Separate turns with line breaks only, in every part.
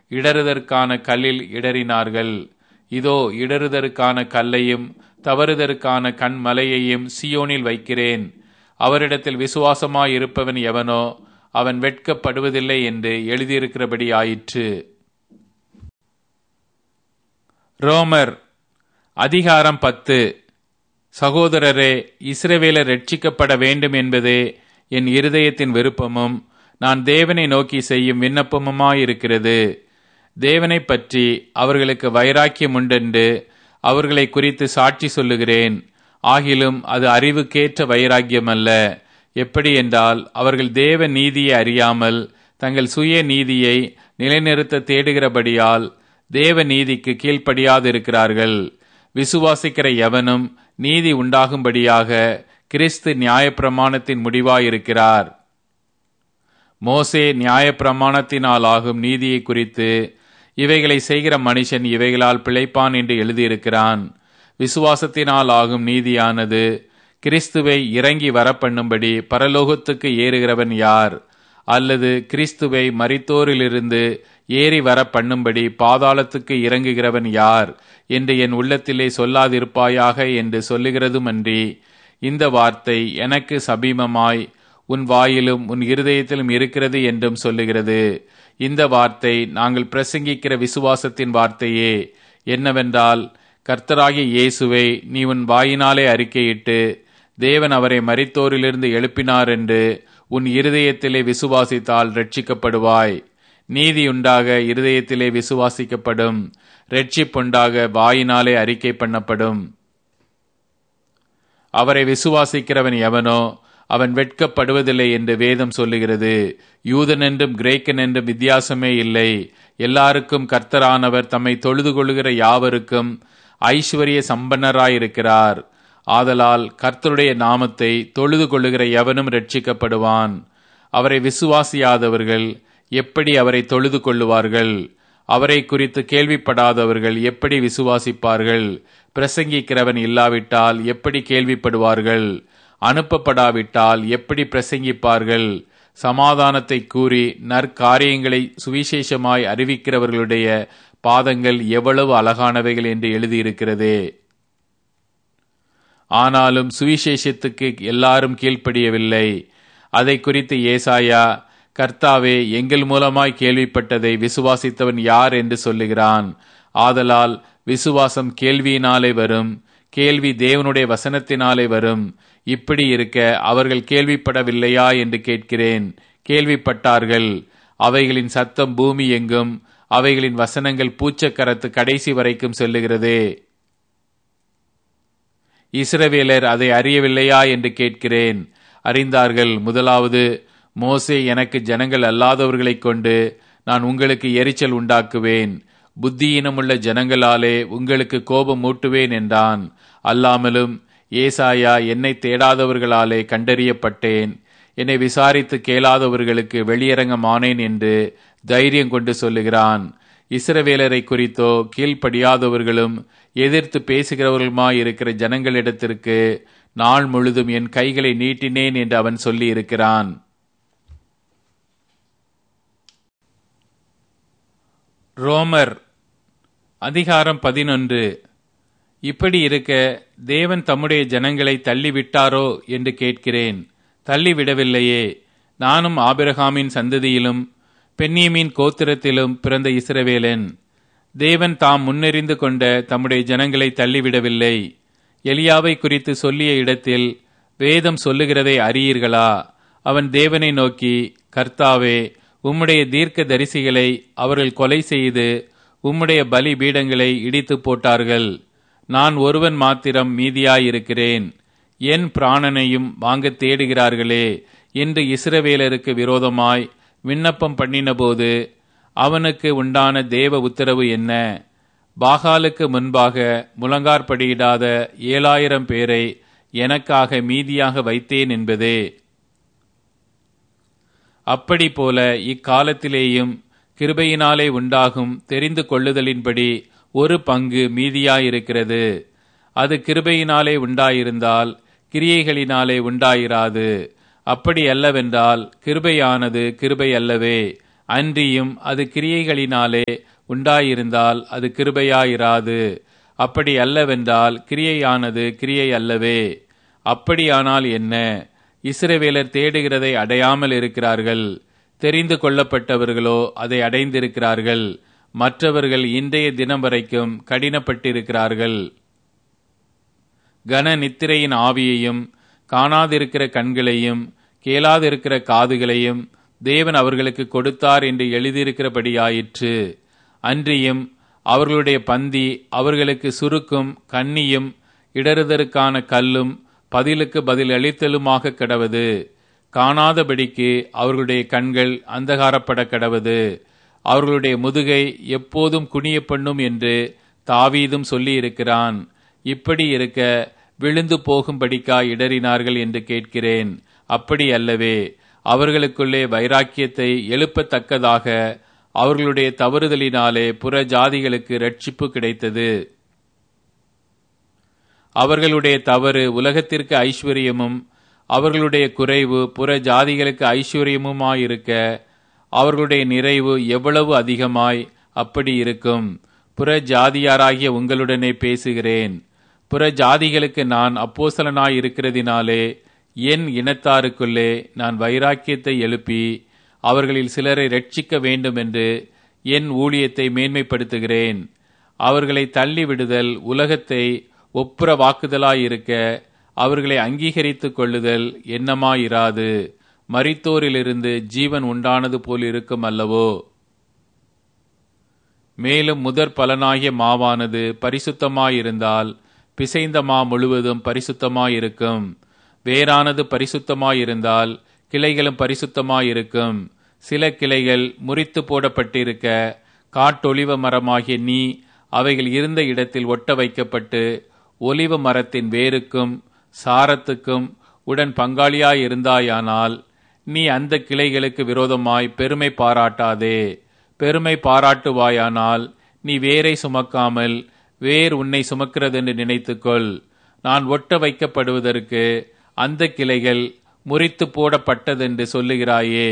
இடறுதற்கான கல்லில் இடறினார்கள். இதோ இடறுதற்கான கல்லையும் தவறுதற்கான கண்மலையையும் சீயோனில் வைக்கிறேன். அவரிடத்தில் விசுவாசமாயிருப்பவன் எவனோ அவன் வெட்கப்படுவதில்லை என்று எழுதியிருக்கிறபடி ஆயிற்று. ரோமர் அதிகாரம் 10. சகோதரரே, இஸ்ரவேலர் ரட்சிக்கப்பட வேண்டும் என்பதே என் இருதயத்தின் விருப்பமும் நான் தேவனை நோக்கி செய்யும் விண்ணப்பமுமாயிருக்கிறது. தேவனை பற்றி அவர்களுக்கு வைராக்கியம் உண்டென்று அவர்களை குறித்து சாட்சி சொல்லுகிறேன். ஆகிலும் அது அறிவுக்கேற்ற வைராக்கியம் அல்ல. எப்படி என்றால், அவர்கள் தேவ நீதியை அறியாமல் தங்கள் சுய நீதியை நிலைநிறுத்த தேடுகிறபடியால் தேவ நீதிக்கு கீழ்ப்படியாதிருக்கிறார்கள். விசுவாசிக்கிற எவனும் நீதி உண்டாகும்படியாக கிறிஸ்து நியாயப்பிரமாணத்தின் முடிவாயிருக்கிறார். மோசே நியாயப்பிரமாணத்தினாலாகும் நீதியை குறித்து இவைகளை செய்கிற மனுஷன் இவைகளால் பிழைப்பான் என்று எழுதியிருக்கிறான். விசுவாசத்தினால் ஆகும் நீதியானது கிறிஸ்துவை இறங்கி வரப்பண்ணும்படி பரலோகத்துக்கு ஏறுகிறவன் யார்? அல்லது கிறிஸ்துவை மரித்தோரிலிருந்து ஏறி வர பண்ணும்படி பாதாளத்துக்கு இறங்குகிறவன் யார் என்று என் உள்ளத்திலே சொல்லாதிருப்பாயாக என்று சொல்லுகிறதுமன்றி, இந்த வார்த்தை எனக்கு சபீமமாய் உன் வாயிலும் உன் இருதயத்திலும் இருக்கிறது என்றும் சொல்லுகிறது. இந்த வார்த்தை நாங்கள் பிரசங்கிக்கிற விசுவாசத்தின் வார்த்தையே. என்னவென்றால், கர்த்தராகிய இயேசுவை நீ உன் வாயினாலே அறிக்கையிட்டு தேவன் அவரை மரித்தோரிலிருந்து எழுப்பினார் என்று உன் இருதயத்திலே விசுவாசித்தால் ரட்சிக்கப்படுவாய். நீதியுண்டாக இருதயத்திலே விசுவாசிக்கப்படும், ரட்சிப்புண்டாக வாயினாலே அறிக்கை பண்ணப்படும். அவரை விசுவாசிக்கிறவன் எவனோ அவன் வெட்கப்படுவதில்லை என்று வேதம் சொல்லுகிறது. யூதன் என்றும் கிரேக்கன் என்றும் வித்தியாசமே இல்லை. எல்லாருக்கும் கர்த்தரானவர் தம்மை தொழுது கொள்ளுகிற யாவருக்கும் ஐஸ்வர்ய சம்பன்னராயிருக்கிறார். ஆதலால் கர்த்தருடைய நாமத்தை தொழுது கொள்ளுகிற எவனும் ரட்சிக்கப்படுவான். அவரை விசுவாசியாதவர்கள் எப்படி அவரை தொழுது கொள்ளுவார்கள்? அவரை குறித்து கேள்விப்படாதவர்கள் எப்படி விசுவாசிப்பார்கள்? பிரசங்கிக்கிறவன் இல்லாவிட்டால் எப்படி கேள்விப்படுவார்கள்? அனுப்பப்படாவிட்டால் எப்படி பிரசங்கிப்பார்கள்? சமாதானத்தை கூறி நற்காரியங்களை சுவிசேஷமாய் அறிவிக்கிறவர்களுடைய பாதங்கள் எவ்வளவு அழகானவைகள் என்று எழுதியிருக்கிறதே. ஆனாலும் சுவிசேஷத்துக்கு எல்லாரும் கீழ்ப்படியவில்லை. அதை குறித்து ஏசாயா, கர்த்தாவே, எங்கள் மூலமாய் கேள்விப்பட்டதை விசுவாசித்தவன் யார் என்று சொல்லுகிறான். ஆதலால் விசுவாசம் கேள்வியினாலே வரும், கேள்வி தேவனுடைய வசனத்தினாலே வரும். இப்படி இருக்க அவர்கள் கேள்விப்படவில்லையா என்று கேட்கிறேன். கேள்விப்பட்டார்கள். அவைகளின் சத்தம் பூமி எங்கும், அவைகளின் வசனங்கள் பூச்சக்கரத்து கடைசி வரைக்கும் செல்லுகிறதே. இஸ்ரவேலர் அதை அறியவில்லையா என்று கேட்கிறேன். அறிந்தார்கள். முதலாவது, மோசே எனக்கு ஜனங்கள் அல்லாதவர்களைக் கொண்டு நான் உங்களுக்கு எரிச்சல் உண்டாக்குவேன், புத்தியினமுள்ள ஜனங்களாலே உங்களுக்கு கோபம் மூட்டுவேன் என்றான். அல்லாமலும் ஏசாயா, என்னை தேடாதவர்களாலே கண்டறியப்பட்டேன், என்னை விசாரித்து கேளாதவர்களுக்கு வெளியரங்கமானேன் என்று தைரியம் கொண்டு சொல்லுகிறான். இஸ்ரவேலரை குறித்தோ கீழ்ப்படியாதவர்களும் எதிர்த்து பேசுகிறவர்களுமாயிருக்கிற ஜனங்களிடத்திற்கு நாள் முழுதும் என் கைகளை நீட்டினேன் என்று அவன் சொல்லி இருக்கிறான். ரோமர் அதிகாரம் 11. இப்படி இருக்க தேவன் தம்முடைய ஜனங்களை தள்ளிவிட்டாரோ என்று கேட்கிறேன். தள்ளிவிடவில்லையே. நானும் ஆபிரகாமின் சந்ததியிலும் பென்யமீன் கோத்திரத்திலும் பிறந்த இஸ்ரவேலன். தேவன் தாம் முன்னெறிந்து கொண்ட தம்முடைய ஜனங்களை தள்ளிவிடவில்லை. எலியாவை குறித்து சொல்லிய இடத்தில் வேதம் சொல்லுகிறதை அறியீர்களா? அவன் தேவனை நோக்கி, கர்த்தாவே, உம்முடைய தீர்க்க தரிசிகளை அவர்கள் கொலை செய்து உம்முடைய பலி பீடங்களை இடித்து போட்டார்கள். நான் ஒருவன் மாத்திரம் மீதியாயிருக்கிறேன். என் பிராணனையும் வாங்க தேடுகிறார்களே என்று இஸ்ரவேலருக்கு விரோதமாய் விண்ணப்பம் பண்ணினபோது அவனுக்கு உண்டான தேவ உத்தரவு என்ன? பாகாலுக்கு முன்பாக முழங்கார்படியிடாத 7000 பேரை எனக்காக மீதியாக வைத்தேன் என்பதே. அப்படி போல இக்காலத்திலேயும் கிருபையினாலே உண்டாகும் தெரிந்து கொள்ளுதலின்படி ஒரு பங்கு மீதியாயிருக்கிறது. அது கிருபையினாலே உண்டாயிருந்தால் கிரியைகளினாலே உண்டாயிராது. அப்படி அல்லவென்றால் கிருபையானது கிருபை அல்லவே. அன்றியும் அது கிரியைகளினாலே உண்டாயிருந்தால் அது கிருபையாயிராது. அப்படி அல்லவென்றால் கிரியையானது கிரியை அல்லவே. அப்படியானால் என்ன? இஸ்ரவேலர் தேடுகிறதை அடையாமல் இருக்கிறார்கள், தெரிந்து கொள்ளப்பட்டவர்களோ அதை அடைந்திருக்கிறார்கள். மற்றவர்கள் இன்றைய தினம் வரைக்கும் கடினப்பட்டிருக்கிறார்கள். கன நித்திரையின் ஆவியையும் காணாதிருக்கிற கண்களையும் கேளாதிருக்கிற காதுகளையும் தேவன் அவர்களுக்கு கொடுத்தார் என்று எழுதியிருக்கிறபடியாயிற்று. அன்றியும் அவர்களுடைய பந்தி அவர்களுக்கு சுருக்கும் கண்ணியும் இடறுதற்கான கல்லும் பதிலுக்கு பதில் அளித்தலுமாக கடவது. காணாதபடிக்கு அவர்களுடைய கண்கள் அந்தகாரப்பட கடவது. அவர்களுடைய முதுகை எப்போதும் குனிய பண்ணும் என்று தாவீதும் சொல்லியிருக்கிறான். இப்படி இருக்க விழுந்து போகும்படிக்கா இடறினார்கள் என்று கேட்கிறேன். அப்படி அல்லவே. அவர்களுக்குள்ளே வைராக்கியத்தை எழுப்பத்தக்கதாக அவர்களுடைய தவறுதலினாலே புற ஜாதிகளுக்கு இரட்சிப்பு கிடைத்தது. அவர்களுடைய தவறு உலகத்திற்கு ஐஸ்வர்யமும் அவர்களுடைய குறைவு புற ஜாதிகளுக்கு ஐஸ்வர்யமுமாயிருக்க அவர்களுடைய நிறைவு எவ்வளவு அதிகமாய் அப்படி இருக்கும். புற ஜாதியாராகிய உங்களுடனே பேசுகிறேன். புற ஜாதிகளுக்கு நான் அப்போஸ்தலனாயிருக்கிறதினாலே என் இனத்தாருக்குள்ளே நான் வைராக்கியத்தை எழுப்பி அவர்களில் சிலரை இரட்சிக்க வேண்டும் என்று என் ஊழியத்தை மேன்மைப்படுத்துகிறேன். அவர்களை தள்ளிவிடுதல் உலகத்தை ஒப்புர வாக்குதலாயிருக்க அவர்களை அங்கீகரித்துக் கொள்ளுதல் எண்ணமாயிராது. மரித்தோரிலிருந்து ஜீவன் உண்டானது போல் இருக்கும் அல்லவோ? மேலும் முதற் பலனாகிய மாவானது பரிசுத்தமாயிருந்தால் பிசைந்த மா முழுவதும் பரிசுத்தமாயிருக்கும். வேரானது பரிசுத்தமாயிருந்தால் கிளைகளும் பரிசுத்தமாயிருக்கும். சில கிளைகள் முறித்து போடப்பட்டிருக்க காட்டொலிவ மரமாகிய நீ அவைகள் இருந்த இடத்தில் ஒட்ட வைக்கப்பட்டு ஒலிவ மரத்தின் வேருக்கும் சாரத்துக்கும் உடன் பங்காளியாயிருந்தாயானால் நீ அந்த கிளைகளுக்கு விரோதமாய் பெருமை பாராட்டாதே. பெருமை பாராட்டுவாயானால் நீ வேரை சுமக்காமல் வேர் உன்னை சுமக்கிறதென்று நினைத்துக்கொள். நான் ஒட்ட வைக்கப்படுவதற்கு அந்த கிளைகள் முறித்து போடப்பட்டதென்று சொல்லுகிறாயே.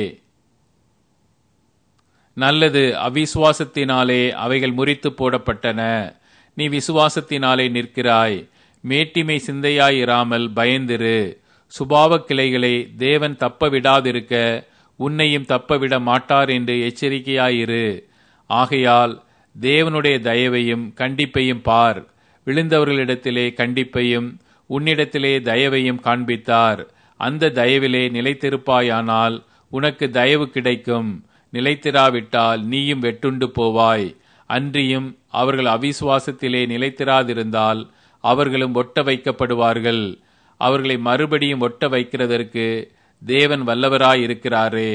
நல்லது, அவிசுவாசத்தினாலே அவைகள் முறித்து போடப்பட்டன. நீ விசுவாசத்தினாலே நிற்கிறாய். மேட்டிமை சிந்தையாயிராமல் பயந்திரு. சுபாவ கிளைகளை தேவன் தப்ப விடாதிருக்க உன்னையும் தப்பவிட மாட்டார் என்று எச்சரிக்கையாயிரு. ஆகையால் தேவனுடைய தயவையும் கண்டிப்பையும் பார். விழுந்தவர்களிடத்திலே கண்டிப்பையும் உன்னிடத்திலே தயவையும் காண்பித்தார். அந்த தயவிலே நிலைத்திருப்பாயானால் உனக்கு தயவு கிடைக்கும். நிலைத்திராவிட்டால் நீயும் வெட்டுண்டு போவாய். அன்றியும் அவர்கள் அவிசுவாசத்திலே நிலைத்திராதிருந்தால் அவர்களும் ஒட்ட வைக்கப்படுவார்கள். அவர்களை மறுபடியும் ஒட்ட வைக்கிறதற்கு தேவன் வல்லவராயிருக்கிறாரே.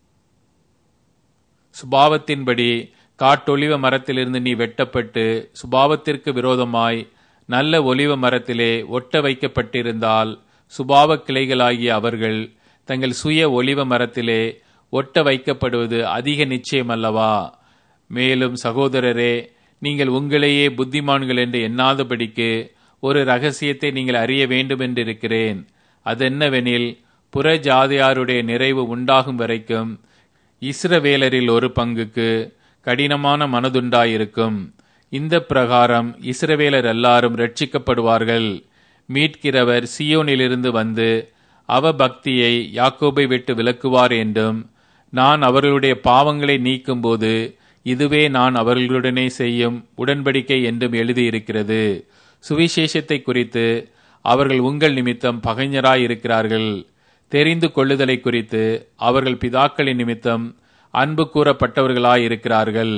சுபாவத்தின்படி காட்டொலிவ மரத்திலிருந்து நீ வெட்டப்பட்டு சுபாவத்திற்கு விரோதமாய் நல்ல ஒலிவ மரத்திலே ஒட்ட வைக்கப்பட்டிருந்தால் சுபாவ கிளைகளாகிய அவர்கள் தங்கள் சுய ஒலிவ மரத்திலே ஒட்ட வைக்கப்படுவது அதிக நிச்சயமல்லவா? மேலும் சகோதரரே, நீங்கள் உங்களையே புத்திமான்கள் என்று எண்ணாதபடிக்கு ஒரு இரகசியத்தை நீங்கள் அறிய வேண்டும் என்றிருக்கிறேன். அதென்னவெனில், புற ஜாதியாருடைய நிறைவு உண்டாகும் வரைக்கும் இஸ்ரவேலரில் ஒரு பங்குக்கு கடினமான மனதுண்டாயிருக்கும். இந்த பிரகாரம் இஸ்ரவேலர் எல்லாரும் இரட்சிக்கப்படுவார்கள். மீட்கிறவர் சீயோனிலிருந்து வந்து அவபக்தியை யாக்கோபை விட்டு விலக்குவார் என்றும், நான் அவர்களுடைய பாவங்களை நீக்கும்போது இதுவே நான் அவர்களுடனே செய்யும் உடன்படிக்கை என்றும் எழுதியிருக்கிறது. சுவிசேஷத்தை குறித்து அவர்கள் உங்கள் நிமித்தம் பகைஞராயிருக்கிறார்கள். தெரிந்து கொள்ளுதலை குறித்து அவர்கள் பிதாக்களின் நிமித்தம் அன்பு கூறப்பட்டவர்களாயிருக்கிறார்கள்.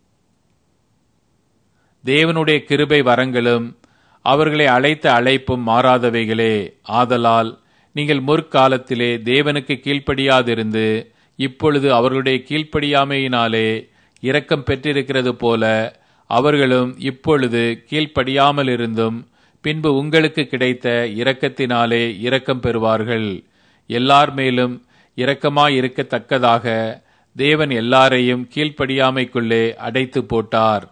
தேவனுடைய கிருபை வரங்களும் அவர்களை அழைத்த அழைப்பும் மாறாதவைகளே. ஆதலால் நீங்கள் முற்காலத்திலே தேவனுக்கு கீழ்ப்படியாதிருந்து இப்பொழுது அவர்களுடைய கீழ்ப்படியாமையினாலே இரக்கம் பெற்றிருக்கிறது போல அவர்களும் இப்பொழுது கீழ்ப்படியாமல் இருந்தும் பின்பு உங்களுக்கு கிடைத்த இரக்கத்தினாலே இரக்கம் பெறுவார்கள். எல்லார் மேலும் இரக்கமாயிருக்கத்தக்கதாக தேவன் எல்லாரையும் கீழ்ப்படியாமைக்குள்ளே அடைத்து போட்டார்.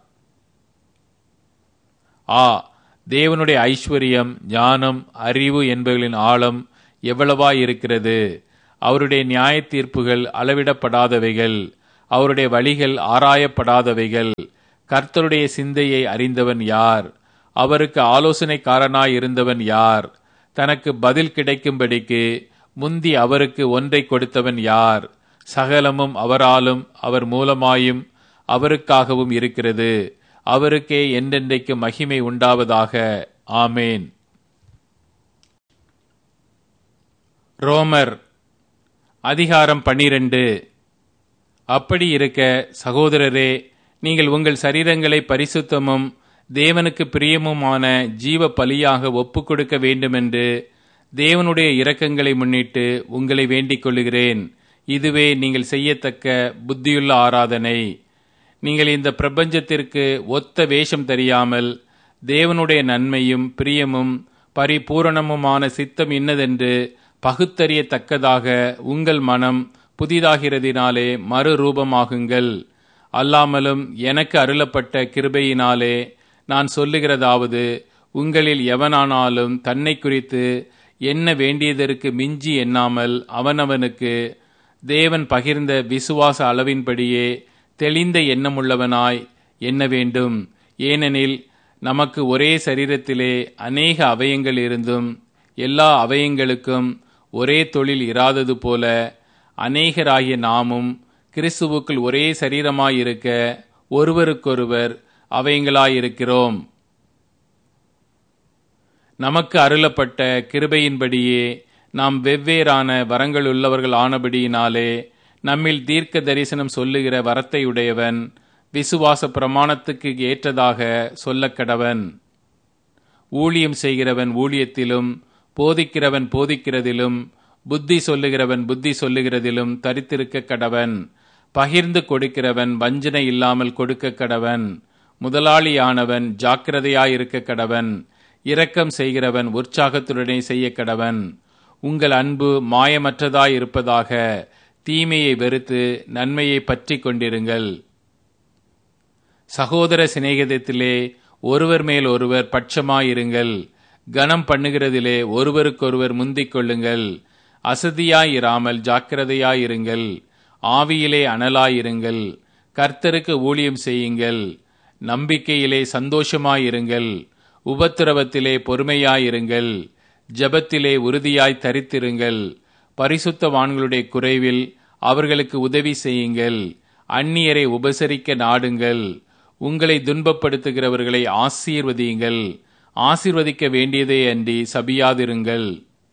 தேவனுடைய ஐஸ்வர்யம், ஞானம், அறிவு என்பவர்களின் ஆழம் எவ்வளவாயிருக்கிறது! அவருடைய நியாய தீர்ப்புகள் அளவிடப்படாதவைகள். அவருடைய வழிகள் ஆராயப்படாதவைகள். கர்த்தருடைய சிந்தையை அறிந்தவன் யார்? அவருக்கு ஆலோசனைக்காரனாய் இருந்தவன் யார்? தனக்கு பதில் கிடைக்கும்படிக்கு முந்தி அவருக்கு ஒன்றை கொடுத்தவன் யார்? சகலமும் அவராலும் அவர் மூலமாயும் அவருக்காகவும் இருக்கிறது. அவருக்கே என்றென்றைக்கு மகிமை உண்டாவதாக. ஆமேன். ரோமர் அதிகாரம் 12. அப்படி இருக்க சகோதரரே, நீங்கள் உங்கள் சரீரங்களை பரிசுத்தமும் தேவனுக்கு பிரியமுமான ஜீவ பலியாக ஒப்புக் கொடுக்க வேண்டுமென்று தேவனுடைய இரக்கங்களை முன்னிட்டு உங்களை வேண்டிக் கொள்ளுகிறேன். இதுவே நீங்கள் செய்யத்தக்க புத்தியுள்ள ஆராதனை. நீங்கள் இந்த பிரபஞ்சத்திற்கு ஒத்த வேஷம் தெரியாமல் தேவனுடைய நன்மையும் பிரியமும் பரிபூரணமுமான சித்தம் இன்னதென்று பகுத்தறியத்தக்கதாக உங்கள் மனம் புதிதாகிறதினாலே மறுரூபமாகுங்கள். அல்லாமலும் எனக்கு அருளப்பட்ட கிருபையினாலே நான் சொல்லுகிறதாவது, உங்களில் எவனானாலும் தன்னை குறித்து என்ன வேண்டியதற்கு மிஞ்சி எண்ணாமல் அவனவனுக்கு தேவன் பகிர்ந்த விசுவாச அளவின்படியே தெளிந்த எண்ணமுள்ளவனாய் எண்ண வேண்டும். ஏனெனில் நமக்கு ஒரே சரீரத்திலே அநேக அவயங்கள் இருந்தும் எல்லா அவயங்களுக்கும் ஒரே தொழில் இராதது போல அநேகராகிய நாமும் கிறிஸ்துவுக்குள் ஒரே சரீரமாயிருக்க ஒருவருக்கொருவர் அவயங்களாயிருக்கிறோம். நமக்கு அருளப்பட்ட கிருபையின்படியே நாம் வெவ்வேறான வரங்களுள்ளவர்கள் ஆனபடியினாலே நம்மில் தீர்க்க தரிசனம் சொல்லுகிற வரத்தை உடையவன் விசுவாச பிரமாணத்துக்கு ஏற்றதாக சொல்லக்கடவன். ஊழியம் செய்கிறவன் ஊழியத்திலும், போதிக்கிறவன் போதிக்கிறதிலும், புத்தி சொல்லுகிறவன் புத்தி சொல்லுகிறதிலும் தரித்திருக்க கடவன். பகிர்ந்து கொடுக்கிறவன் வஞ்சனை இல்லாமல் கொடுக்க கடவன். முதலாளியானவன் ஜாக்கிரதையாயிருக்க கடவன். இரக்கம் செய்கிறவன் உற்சாகத்துடனே செய்ய கடவன். உங்கள் அன்பு மாயமற்றதாயிருப்பதாக. தீமையை வெறுத்து நன்மையை பற்றி கொண்டிருங்கள். சகோதர சிநேகிதத்திலே ஒருவர் மேல் ஒருவர் பட்சமாயிருங்கள். கனம் பண்ணுகிறதிலே ஒருவருக்கொருவர் முந்திக் கொள்ளுங்கள். அசதியாயிராமல் ஜாக்கிரதையாயிருங்கள். ஆவியிலே அனலாயிருங்கள். கர்த்தருக்கு ஊழியம் செய்யுங்கள். நம்பிக்கையிலே சந்தோஷமாயிருங்கள். உபத்திரவத்திலே பொறுமையாயிருங்கள். ஜெபத்திலே உறுதியாய் தரித்திருங்கள். பரிசுத்தவான்களுடைய குறைவில் அவர்களுக்கு உதவி செய்யுங்கள். அந்நியரை உபசரிக்க நாடுங்கள். உங்களை துன்பப்படுத்துகிறவர்களை ஆசீர்வதியுங்கள். ஆசீர்வதிக்க வேண்டியதே அன்றி சபியாதிருங்கள்.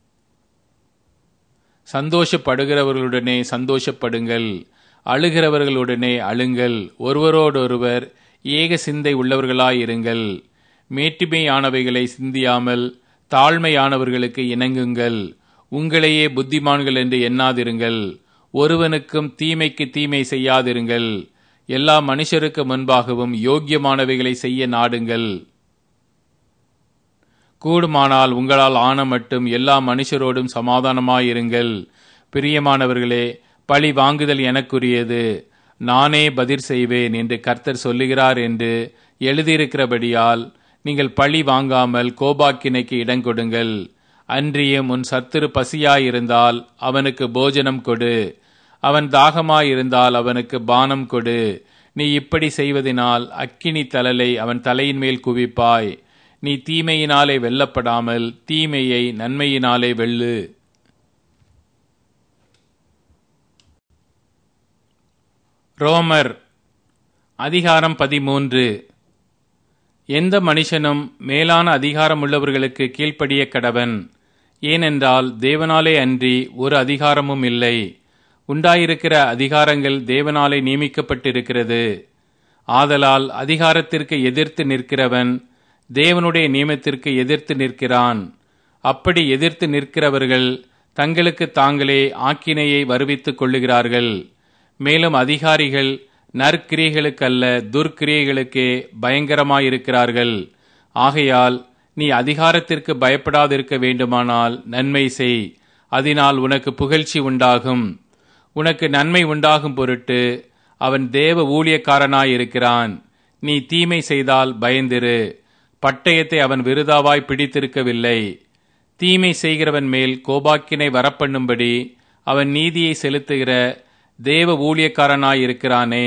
சந்தோஷப்படுகிறவர்களுடனே சந்தோஷப்படுங்கள். அழுகிறவர்களுடனே அழுங்கள். ஒருவரோடொருவர் ஏக சிந்தை உள்ளவர்களாயிருங்கள். மேட்டிமையானவைகளை சிந்தியாமல் தாழ்மையானவர்களுக்கு இணங்குங்கள். உங்களையே புத்திமான்கள் என்று எண்ணாதிருங்கள். ஒருவனுக்கும் தீமைக்கு தீமை செய்யாதிருங்கள். எல்லா மனுஷருக்கு முன்பாகவும் யோக்கியமானவைகளை செய்ய நாடுங்கள். கூடுமானால் உங்களால் ஆன மட்டும் எல்லா மனுஷரோடும் சமாதானமாயிருங்கள். பிரியமானவர்களே, பழி வாங்குதல் எனக்குரியது, நானே பதில் செய்வேன் என்று கர்த்தர் சொல்லுகிறார் என்று எழுதியிருக்கிறபடியால் நீங்கள் பழி வாங்காமல் கோபாக்கினைக்கு இடங்கொடுங்கள். அன்றியும் உன் சத்துரு பசியாயிருந்தால் அவனுக்கு போஜனம் கொடு. அவன் தாகமாயிருந்தால் அவனுக்கு பானம் கொடு. நீ இப்படி செய்வதனால் அக்கினி தழலை அவன் தலையின் மேல் குவிப்பாய். நீ தீமையினாலே வெல்லப்படாமல் தீமையை நன்மையினாலே வெல்லு. ரோமர் அதிகாரம் 13. எந்த மனுஷனும் மேலான அதிகாரமுள்ளவர்களுக்கு கீழ்ப்படிய கடவன். ஏனென்றால் தேவனாலே அன்றி ஒரு அதிகாரமும் இல்லை. உண்டாயிருக்கிற அதிகாரங்கள் தேவனாலே நியமிக்கப்பட்டிருக்கிறது. ஆதலால் அதிகாரத்திற்கு எதிர்த்து நிற்கிறவன் தேவனுடைய நியமத்திற்கு எதிர்த்து நிற்கிறான். அப்படி எதிர்த்து நிற்கிறவர்கள் தங்களுக்கு தாங்களே ஆக்கினையை வருவித்துக் கொள்ளுகிறார்கள். மேலும் அதிகாரிகள் நற்கிரியைகளுக்கல்ல துர்க்கிரியைகளுக்கே பயங்கரமாயிருக்கிறார்கள். ஆகையால் நீ அதிகாரத்திற்கு பயப்படாதிருக்க வேண்டுமானால் நன்மை செய். அதனால் உனக்கு புகழ்ச்சி உண்டாகும். உனக்கு நன்மை உண்டாகும் பொருட்டு அவன் தேவ ஊழியக்காரனாயிருக்கிறான். நீ தீமை செய்தால் பயந்திரு. பட்டயத்தை அவன் விருதாவாய் பிடித்திருக்கவில்லை. தீமை செய்கிறவன் மேல் கோபாக்கினை வரப்பண்ணும்படி அவன் நீதியை செலுத்துகிற தேவ ஊழியக்காரனாயிருக்கிறானே.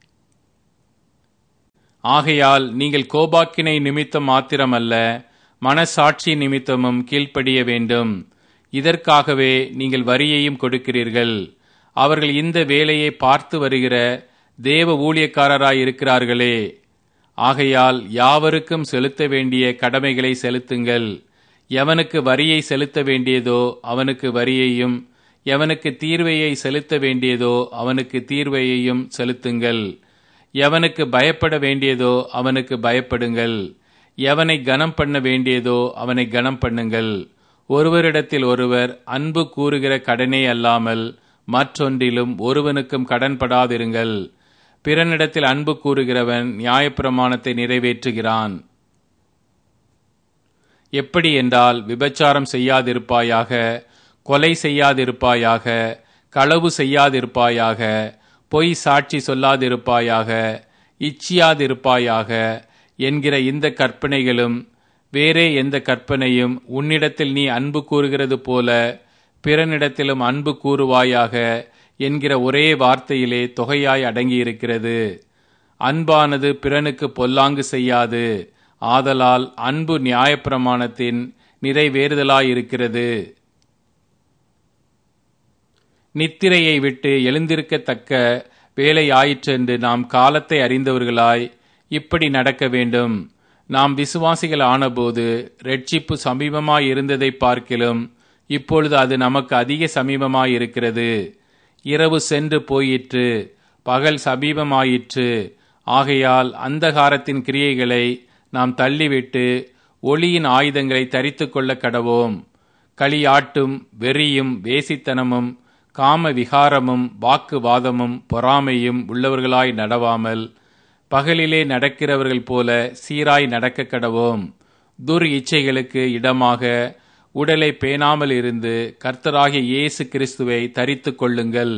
ஆகையால் நீங்கள் கோபாக்கினை நிமித்தம் மாத்திரமல்ல, மனசாட்சி நிமித்தமும் கீழ்ப்படிய வேண்டும். இதற்காகவே நீங்கள் வரியையும் கொடுக்கிறீர்கள். அவர்கள் இந்த வேலையை பார்த்து வருகிற தேவ ஊழியக்காரராயிருக்கிறார்களே. ஆகையால் யாவருக்கும் செலுத்த வேண்டிய கடமைகளை செலுத்துங்கள். எவனுக்கு வரியை செலுத்த வேண்டியதோ அவனுக்கு வரியையும், எவனுக்கு தீர்வையை செலுத்த வேண்டியதோ அவனுக்கு தீர்வையையும் செலுத்துங்கள். எவனுக்கு பயப்பட வேண்டியதோ அவனுக்கு பயப்படுங்கள். எவனை கனம் பண்ண வேண்டியதோ அவனை கனம் பண்ணுங்கள். ஒருவரிடத்தில் ஒருவர் அன்பு கூறுகிற கடனே அல்லாமல் மற்றொன்றிலும் ஒருவனுக்கும் கடன்படாதிருங்கள். பிறனிடத்தில் அன்பு கூறுகிறவன் நியாயப்பிரமாணத்தை நிறைவேற்றுகிறான். எப்படி என்றால், விபச்சாரம் செய்யாதிருப்பாயாக, கொலை செய்யாதிருப்பாயாக, களவு செய்யாதிருப்பாயாக, பொய் சாட்சி சொல்லாதிருப்பாயாக, இச்சியாதிருப்பாயாக என்கிற இந்த கற்பனைகளும், வேறே எந்த கற்பனையும் உன்னிடத்தில் நீ அன்பு கூறுகிறது போல பிறனிடத்திலும் அன்பு கூறுவாயாக என்கிற ஒரே வார்த்தையிலே தொகையாய் அடங்கியிருக்கிறது. அன்பானது பிறனுக்கு பொல்லாங்கு செய்யாது. ஆதலால் அன்பு நியாயப்பிரமாணத்தின் நிறைவேறுதலாயிருக்கிறது. நித்திரையை விட்டு எழுந்திருக்கத்தக்க வேலை ஆயிற்றென்று நாம் காலத்தை அறிந்தவர்களாய் இப்படி நடக்க வேண்டும். நாம் விசுவாசிகள் ஆனபோது இரட்சிப்பு சமீபமாயிருந்ததை பார்க்கிலும் இப்பொழுது அது நமக்கு அதிக சமீபமாயிருக்கிறது. இரவு சென்று போயிற்று, பகல் சமீபமாயிற்று. ஆகையால் அந்தகாரத்தின் கிரியைகளை நாம் தள்ளிவிட்டு ஒளியின் ஆயுதங்களை தரித்து கொள்ள கடவோம். களியாட்டும் வெறியும் வேசித்தனமும் காம விகாரமும் வாக்குவாதமும் பொறாமையும் உள்ளவர்களாய் நடவாமல் பகலிலே நடக்கிறவர்கள் போல சீராய் நடக்க கடவோம். துர் இச்சைகளுக்கு இடமாக உடலை பேணாமல் இருந்து கர்த்தராகிய இயேசு கிறிஸ்துவை தரித்து கொள்ளுங்கள்.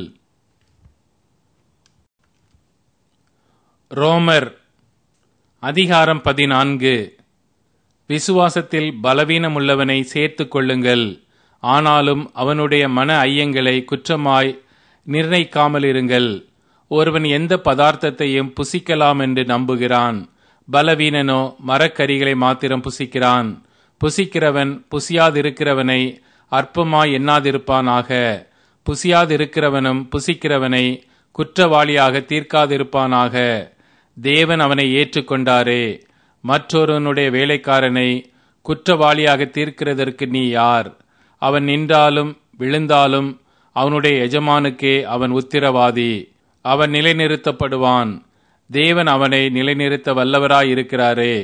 ரோமர் அதிகாரம் 14. விசுவாசத்தில் பலவீனமுள்ளவனை சேர்த்து கொள்ளுங்கள். ஆனாலும் அவனுடைய மன ஐயங்களை குற்றமாய் நிர்ணயிக்காமல் இருங்கள். ஒருவன் எந்த பதார்த்தத்தையும் புசிக்கலாம் என்று நம்புகிறான். பலவீனனோ மரக்கரிகளை மாத்திரம் புசிக்கிறான். புசிக்கிறவன் புசியாதிருக்கிறவனை அற்பமாய் எண்ணாதிருப்பானாக. புசியாதிருக்கிறவனும் புசிக்கிறவனை குற்றவாளியாக தீர்க்காதிருப்பானாக. தேவன் அவனை ஏற்றுக்கொண்டாரே. மற்றொருவனுடைய வேலைக்காரனை குற்றவாளியாக தீர்க்கிறதற்கு நீ யார்? அவன் நின்றாலும் விழுந்தாலும் அவனுடைய எஜமானுக்கே அவன் உத்திரவாதி. அவன் நிலைநிறுத்தப்படுவான். தேவன் அவனை நிலைநிறுத்த வல்லவராயிருக்கிறாரே.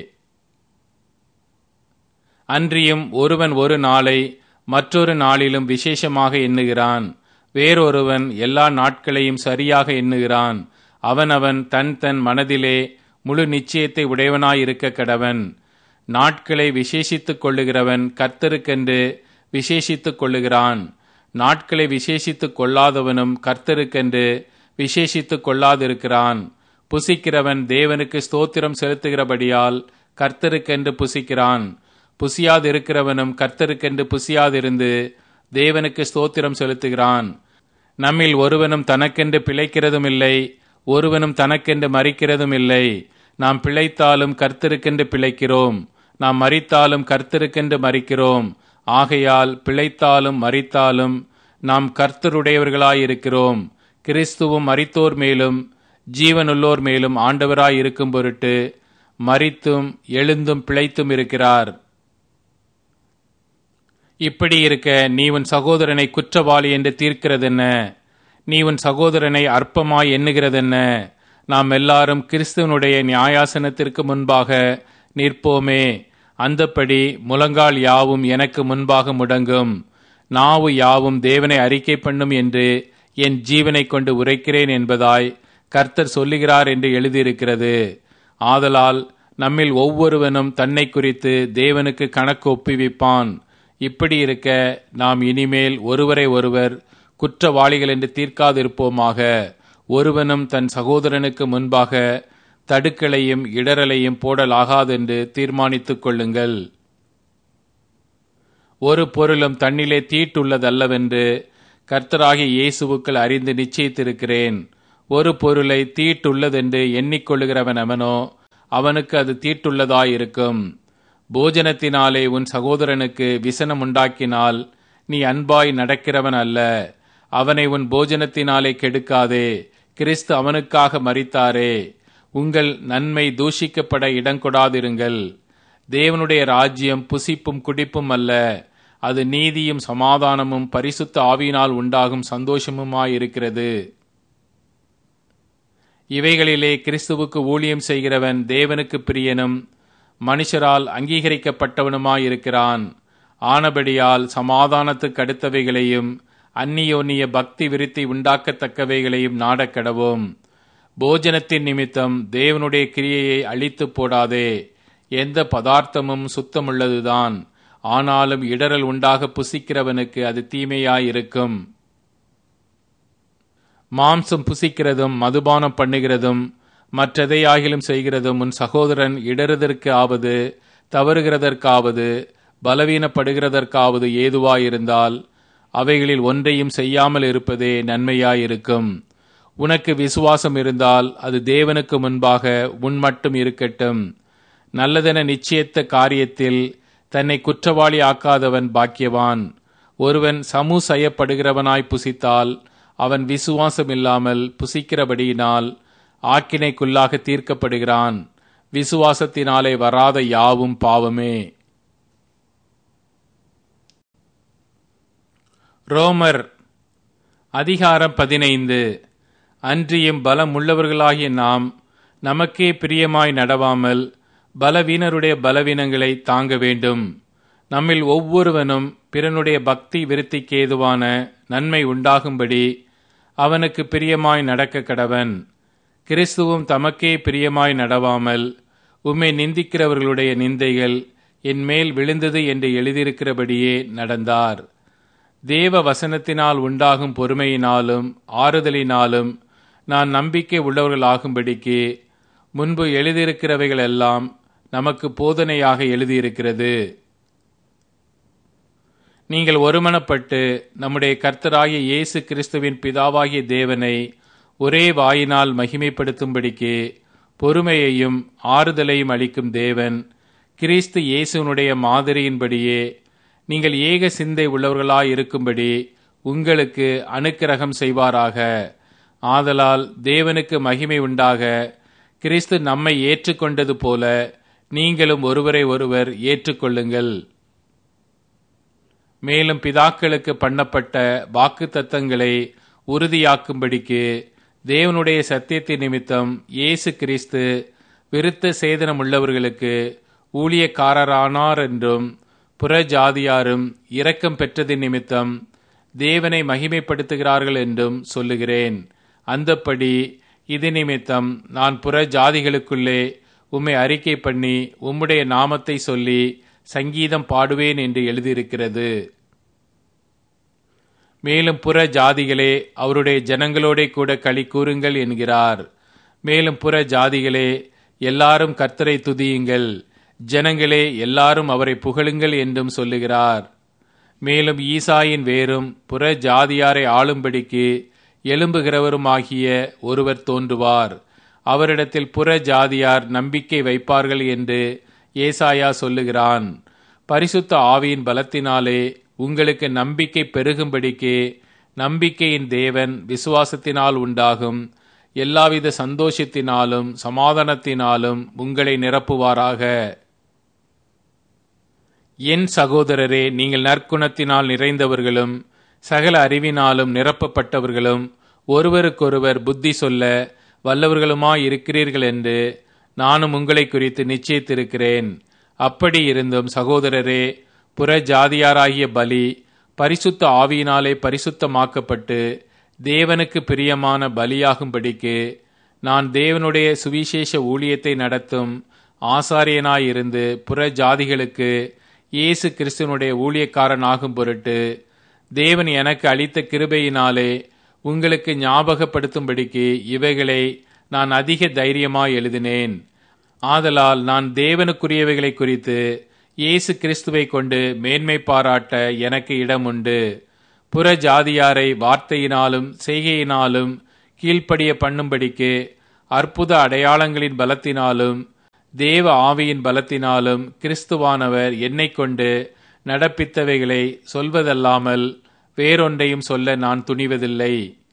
அன்றியும் ஒருவன் ஒரு நாளை மற்றொரு நாளிலும் விசேஷமாக எண்ணுகிறான். வேறொருவன் எல்லா நாட்களையும் சரியாக எண்ணுகிறான். அவனவன் தன் தன் மனதிலே முழு நிச்சயத்தை உடையவனாயிருக்க கடவன். நாட்களை விசேஷித்துக் கொள்ளுகிறவன் கர்த்தருக்கென்று விசேஷித்துக் கொள்ளுகிறான். நாட்களை விசேஷித்துக் கொள்ளாதவனும் கர்த்தருக்கென்று விசேஷித்துக் கொள்ளாதிருக்கிறான். புசிக்கிறவன் தேவனுக்கு ஸ்தோத்திரம் செலுத்துகிறபடியால் கர்த்தருக்கென்று புசிக்கிறான். புசியாதிருக்கிறவனும் கர்த்தருக்கென்று புசியாதிருந்து தேவனுக்கு ஸ்தோத்திரம் செலுத்துகிறான். நம்மில் ஒருவனும் தனக்கென்று பிழைக்கிறதும் இல்லை, ஒருவனும் தனக்கென்று மரிக்கிறதும் இல்லை. நாம் பிழைத்தாலும் கர்த்தருக்கென்று பிழைக்கிறோம், நாம் மரித்தாலும் கர்த்தருக்கென்று மரிக்கிறோம். ஆகையால் பிழைத்தாலும் மரித்தாலும் நாம் கர்த்தருடையவர்களாயிருக்கிறோம். கிறிஸ்துவும் மரித்தோர் மேலும் ஜீவனுள்ளோர் மேலும் ஆண்டவராயிருக்கும் பொருட்டு மரித்தும் எழுந்தும் பிழைத்தும் இருக்கிறார். இப்படி இருக்க நீ உன் சகோதரனை குற்றவாளி என்று தீர்க்கிறதென்ன? நீ உன் சகோதரனை அற்பமாய் எண்ணுகிறதென்ன? நாம் எல்லாரும் கிறிஸ்துவனுடைய நியாயாசனத்திற்கு முன்பாக நிற்போமே. அந்தப்படி முழங்கால் யாவும் எனக்கு முன்பாக முடங்கும், நாவு யாவும் தேவனை அறிக்கை பண்ணும் என்று என் ஜீவனை கொண்டு உரைக்கிறேன் என்பதாய் கர்த்தர் சொல்லுகிறார் என்று எழுதியிருக்கிறது. ஆதலால் நம்மில் ஒவ்வொருவனும் தன்னை குறித்து தேவனுக்கு கணக்கு ஒப்புவிப்பான். இப்படி இருக்க நாம் இனிமேல் ஒருவரை ஒருவர் குற்றவாளிகள் என்று தீர்க்காதிருப்போமாக. ஒருவனும் தன் சகோதரனுக்கு முன்பாக தடுக்கலையும் இடரலையும் போடலாகாதென்று தீர்மானித்துக் கொள்ளுங்கள். ஒரு பொருளும் தன்னிலே தீட்டுள்ளதல்லவென்று கர்த்தராகிய இயேசுவுக்குள் அறிந்து நிச்சயித்திருக்கிறேன். ஒரு பொருளை தீட்டுள்ளதென்று எண்ணிக்கொள்ளுகிறவன் அவனோ அவனுக்கு அது தீட்டுள்ளதாயிருக்கும். போஜனத்தினாலே உன் சகோதரனுக்கு விசனம் உண்டாக்கினால் நீ அன்பாய் நடக்கிறவன் அல்ல. அவனை உன் போஜனத்தினாலே கெடுக்காதே. கிறிஸ்து அவனுக்காக மரித்தாரே. உங்கள் நன்மை தூஷிக்கப்பட இடங்கொடாதிருங்கள். தேவனுடைய ராஜ்யம் புசிப்பும் குடிப்பும் அல்ல, அது நீதியும் சமாதானமும் பரிசுத்த ஆவியினால் உண்டாகும் சந்தோஷமுமாயிருக்கிறது. இவைகளிலே கிறிஸ்துவுக்கு ஊழியம் செய்கிறவன் தேவனுக்கு பிரியனும் மனுஷரால் அங்கீகரிக்கப்பட்டவனுமாயிருக்கிறான். ஆனபடியால் சமாதானத்துக்கு அடுத்தவைகளையும் அந்நியோன்னிய பக்தி விருத்தி உண்டாக்கத்தக்கவைகளையும் நாடக்கடவோம். போஜனத்தின் நிமித்தம் தேவனுடைய கிரியையை அழித்து போடாதே. எந்த பதார்த்தமும் சுத்தமுள்ளதுதான், ஆனாலும் இடறல் உண்டாக புசிக்கிறவனுக்கு அது தீமையாயிருக்கும். மாம்சம் புசிக்கிறதும் மதுபானம் பண்ணுகிறதும் மற்றெதையாகிலும் செய்கிறதும் உன் சகோதரன் இடறுதற்கு ஆவது தவறுகிறதற்காவது பலவீனப்படுகிறதற்காவது ஏதுவாயிருந்தால் அவைகளில் ஒன்றையும் செய்யாமல் இருப்பதே நன்மையாயிருக்கும். உனக்கு விசுவாசம் இருந்தால் அது தேவனுக்கு முன்பாக உன் மட்டும் இருக்கட்டும். நல்லதென நிச்சயித்த காரியத்தில் தன்னை குற்றவாளி ஆக்காதவன் பாக்கியவான். ஒருவன் சமூசயப்படுகிறவனாய் புசித்தால் அவன் விசுவாசம் இல்லாமல் புசிக்கிறபடியினால் ஆக்கினைக்குள்ளாக தீர்க்கப்படுகிறான். விசுவாசத்தினாலே வராத யாவும் பாவமே. ரோமர் அதிகாரம் 15. அன்றியும் பலம் உள்ளவர்களாகிய நாம் நமக்கே பிரியமாய் நடவாமல் பலவீனருடைய பலவீனங்களை தாங்க வேண்டும். நம்மில் ஒவ்வொருவனும் பிறனுடைய பக்தி விருத்திக்கு ஏதுவான நன்மை உண்டாகும்படி அவனுக்கு பிரியமாய் நடக்க கடவன். கிறிஸ்துவும் தமக்கே பிரியமாய் நடவாமல் உம்மை நிந்திக்கிறவர்களுடைய நிந்தைகள் என் மேல் விழுந்தது என்று எழுதியிருக்கிறபடியே நடந்தார். தேவ வசனத்தினால் உண்டாகும் பொறுமையினாலும் ஆறுதலினாலும் நான் நம்பிக்கை உள்ளவர்களாகும்படிக்கு முன்பு எழுதியிருக்கிறவைகள் எல்லாம் நமக்கு போதனையாக எழுதியிருக்கிறது. நீங்கள் ஒருமனப்பட்டு நம்முடைய கர்த்தராகிய இயேசு கிறிஸ்துவின் பிதாவாகிய தேவனை ஒரே வாயினால் மகிமைப்படுத்தும்படிக்கு பொறுமையையும் ஆறுதலையும் அளிக்கும் தேவன் கிறிஸ்து இயேசுனுடைய மாதிரியின்படியே நீங்கள் ஏக சிந்தை உள்ளவர்களாயிருக்கும்படி உங்களுக்கு அனுக்கிரகம் செய்வாராக. ஆதலால் தேவனுக்கு மகிமை உண்டாக கிறிஸ்து நம்மை ஏற்றுக்கொண்டது போல நீங்களும் ஒருவரை ஒருவர் ஏற்றுக்கொள்ளுங்கள். மேலும் பிதாக்களுக்கு பண்ணப்பட்ட வாக்குத்தத்தங்களை உறுதியாக்கும்படிக்கு தேவனுடைய சத்தியத்தின் நிமித்தம் இயேசு கிறிஸ்து விருத்த சேதனம் உள்ளவர்களுக்கு ஊழியக்காரரானார் என்றும் புற ஜாதியாரும் இரக்கம் பெற்றதின் நிமித்தம் தேவனை மகிமைப்படுத்துகிறார்கள் என்றும் சொல்லுகிறேன். அந்தப்படி இது நிமித்தம் நான் புற ஜாதிகளுக்குள்ளே உம்மை அறிக்கை பண்ணி உம்முடைய நாமத்தை சொல்லி சங்கீதம் பாடுவேன் என்று எழுதியிருக்கிறது. மேலும் புற ஜாதிகளே அவருடைய ஜனங்களோட கூட களி கூறுங்கள் என்கிறார். மேலும் புற ஜாதிகளே எல்லாரும் கர்த்தரை துதியுங்கள், ஜனங்களே எல்லாரும் அவரை புகழுங்கள் என்றும் சொல்லுகிறார். மேலும் ஈசாயின் வேரும் புற ஜாதியாரை ஆளும்படிக்கு எழும்புகிறவருமாகிய ஒருவர் தோன்றுவார். அவரிடத்தில் புற ஜாதியார் நம்பிக்கை வைப்பார்கள் என்று ஏசாயா சொல்லுகிறான். பரிசுத்த ஆவியின் பலத்தினாலே உங்களுக்கு நம்பிக்கை பெருகும்படிக்கு நம்பிக்கையின் தேவன் விசுவாசத்தினால் உண்டாகும் எல்லாவித சந்தோஷத்தினாலும் சமாதானத்தினாலும் உங்களை நிரப்புவாராக. என் சகோதரரே, நீங்கள் நற்குணத்தினால் நிறைந்தவர்களும் சகல அறிவினாலும் நிரப்பப்பட்டவர்களும் ஒருவருக்கொருவர் புத்தி சொல்ல வல்லவர்களுமாயிருக்கிறீர்கள் என்று நானும் உங்களை குறித்து நிச்சயித்திருக்கிறேன். அப்படி இருந்தும் சகோதரரே, புற ஜாதியாராகிய பலி பரிசுத்த ஆவியினாலே பரிசுத்தமாக்கப்பட்டு தேவனுக்கு பிரியமான பலியாகும்படிக்கு நான் தேவனுடைய சுவிசேஷ ஊழியத்தை நடத்தும் ஆசாரியனாயிருந்து புற ஜாதிகளுக்கு இயேசு கிறிஸ்துவனுடைய ஊழியக்காரன் ஆகும் பொருட்டு தேவன் எனக்கு அளித்த கிருபையினாலே உங்களுக்கு ஞாபகப்படுத்தும்படிக்கு இவைகளை நான் அதிக தைரியமாய் எழுதினேன். ஆதலால் நான் தேவனுக்குரியவைகளை குறித்து இயேசு கிறிஸ்துவை கொண்டு மேன்மை பாராட்ட எனக்கு இடம் உண்டு. புற ஜாதியாரை வார்த்தையினாலும் செய்கையினாலும் கீழ்ப்படிய பண்ணும்படிக்கு அற்புத அடையாளங்களின் பலத்தினாலும் தேவ ஆவியின் பலத்தினாலும் கிறிஸ்துவானவர் என்னைக் கொண்டு நடப்பித்தவைகளை சொல்வதல்லாமல் வேறொன்றையும் சொல்ல நான் துணிவதில்லை.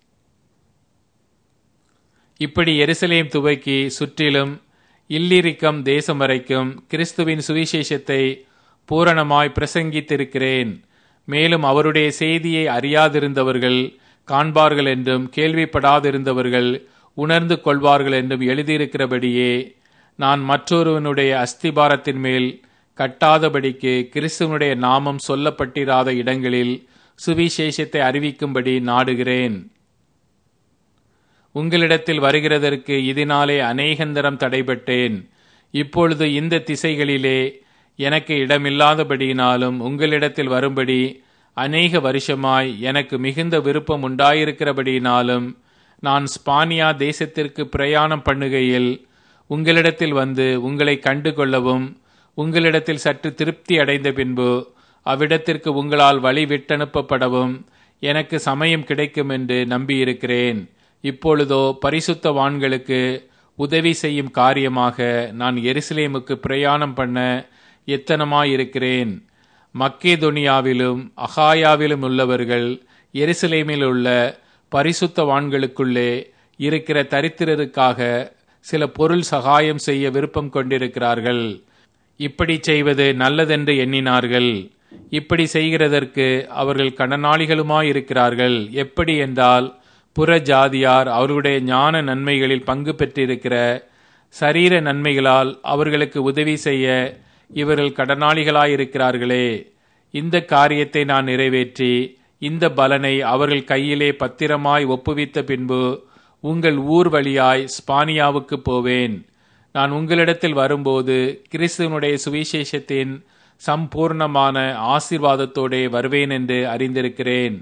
இப்படி எருசலேம் துவக்கி சுற்றிலும் இல்லிரிக்கம் தேசம் வரைக்கும் கிறிஸ்துவின் சுவிசேஷத்தை பூரணமாய் பிரசங்கித்திருக்கிறேன். மேலும் அவருடைய செய்தியை அறியாதிருந்தவர்கள் காண்பார்கள் என்றும் கேள்விப்படாதிருந்தவர்கள் உணர்ந்து கொள்வார்கள் என்றும் எழுதியிருக்கிறபடியே நான் மற்றொருவனுடைய அஸ்திபாரத்தின் மேல் கட்டாதபடிக்கு கிறிஸ்துவனுடைய நாமம் சொல்லப்பட்டிராத இடங்களில் சுவிசேஷத்தை அறிவிக்கும்படி நாடுகிறேன். உங்களிடத்தில் வருகிறதற்கு இதனாலே அநேகந்தரம் தடைபட்டேன். இப்பொழுது இந்த திசைகளிலே எனக்கு இடமில்லாதபடியினாலும் உங்களிடத்தில் வரும்படி அநேக வருஷமாய் எனக்கு மிகுந்த விருப்பம் உண்டாயிருக்கிறபடியினாலும் நான் ஸ்பானியா தேசத்திற்கு பிரயாணம் பண்ணுகையில் உங்களிடத்தில் வந்து உங்களை கண்டு கொள்ளவும் உங்களிடத்தில் சற்று திருப்தி அடைந்த பின்பு அவ்விடத்திற்கு உங்களால் வழி விட்டனுப்பப்படவும் எனக்கு சமயம் கிடைக்கும் என்று நம்பியிருக்கிறேன். இப்பொழுதோ பரிசுத்தவான்களுக்கு உதவி செய்யும் காரியமாக நான் எருசலேமுக்கு பிரயாணம் பண்ண எத்தனமாயிருக்கிறேன். மக்கேதொனியாவிலும் அகாயாவிலும் உள்ளவர்கள் எருசலேமில் உள்ள பரிசுத்தவான்களுக்குள்ளே இருக்கிற தரித்திரருக்காக சில பொருள் சகாயம் செய்ய விருப்பம் கொண்டிருக்கிறார்கள். இப்படி செய்வது நல்லதென்று எண்ணினார்கள். இப்படி செய்கிறதற்கு அவர்கள் கடனாளிகளுமாயிருக்கிறார்கள். எப்படி என்றால், புற ஜாதியார் அவர்களுடைய ஞான நன்மைகளில் பங்கு பெற்றிருக்கிற சரீர நன்மைகளால் அவர்களுக்கு உதவி செய்ய இவர்கள் கடனாளிகளாயிருக்கிறார்களே. இந்த காரியத்தை நான் நிறைவேற்றி இந்த பலனை அவர்கள் கையிலே பத்திரமாய் ஒப்புவித்த பின்பு உங்கள் ஊர் வழியாய் ஸ்பானியாவுக்கு போவேன். நான் உங்களிடத்தில் வரும்போது கிறிஸ்துவனுடைய சுவிசேஷத்தின் சம்பூர்ணமான ஆசீர்வாதத்தோடே வருவேன் என்று அறிந்திருக்கிறேன்.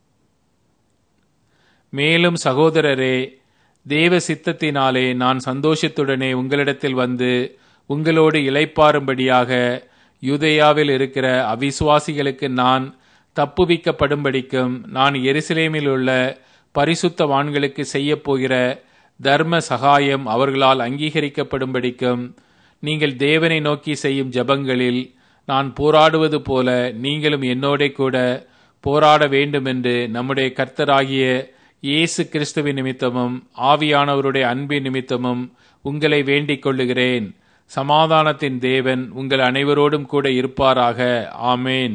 மேலும் சகோதரரே, தேவ சித்தத்தினாலே நான் சந்தோஷத்துடனே உங்களிடத்தில் வந்து உங்களோடு இளைப்பாறும்படியாக யூதேயாவில் இருக்கிற அவிசுவாசிகளுக்கு நான் தப்புவிக்கப்படும்படிக்கும் நான் எருசலேமில் உள்ள பரிசுத்தவான்களுக்கு செய்ய போகிற தர்ம சகாயம் அவர்களால் அங்கீகரிக்கப்படும்படிக்கும் நீங்கள் தேவனை நோக்கி செய்யும் ஜெபங்களில் நான் போராடுவது போல நீங்களும் என்னோட கூட போராட வேண்டுமென்று நம்முடைய கர்த்தராகிய இயேசு கிறிஸ்துவின் நிமித்தமும் ஆவியானவருடைய அன்பின் நிமித்தமும் உங்களை வேண்டிக் கொள்ளுகிறேன். சமாதானத்தின் தேவன் உங்கள் அனைவரோடும் கூட இருப்பாராக. ஆமேன்.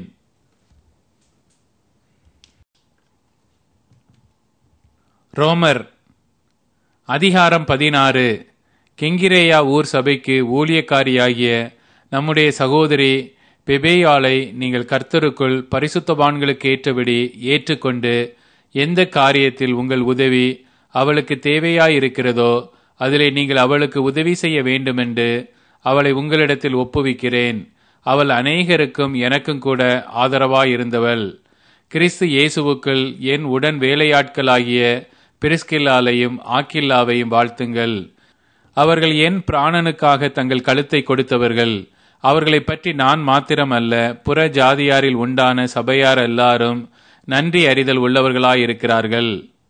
ரோமர் அதிகாரம் 16. கெங்கிரேயா ஊர் சபைக்கு ஊழியக்காரியாகிய நம்முடைய சகோதரி பெபேயாளை நீங்கள் கர்த்தருக்குள் பரிசுத்தவான்களுக்கு ஏற்றபடி ஏற்றுக்கொண்டு எந்த காரியத்தில் உங்கள் உதவி அவளுக்கு தேவையாயிருக்கிறதோ அதிலே நீங்கள் அவளுக்கு உதவி செய்ய வேண்டுமென்று அவளை உங்களிடத்தில் ஒப்புவிக்கிறேன். அவள் அநேகருக்கும் எனக்கும் கூட ஆதரவாயிருந்தவள். கிறிஸ்து இயேசுவுக்குள் என் உடன் வேலையாட்களாகிய பிரிஸ்கில்லாலையும் ஆக்கில்லாவையும் வாழ்த்துங்கள். அவர்கள் என் பிராணனுக்காக தங்கள் கழுத்தை கொடுத்தவர்கள். அவர்களை பற்றி நான் மாத்திரமல்ல, புற ஜாதியாரில் உண்டான சபையார் எல்லாரும் நன்றி அறிதல் உள்ளவர்களாயிருக்கிறார்கள்.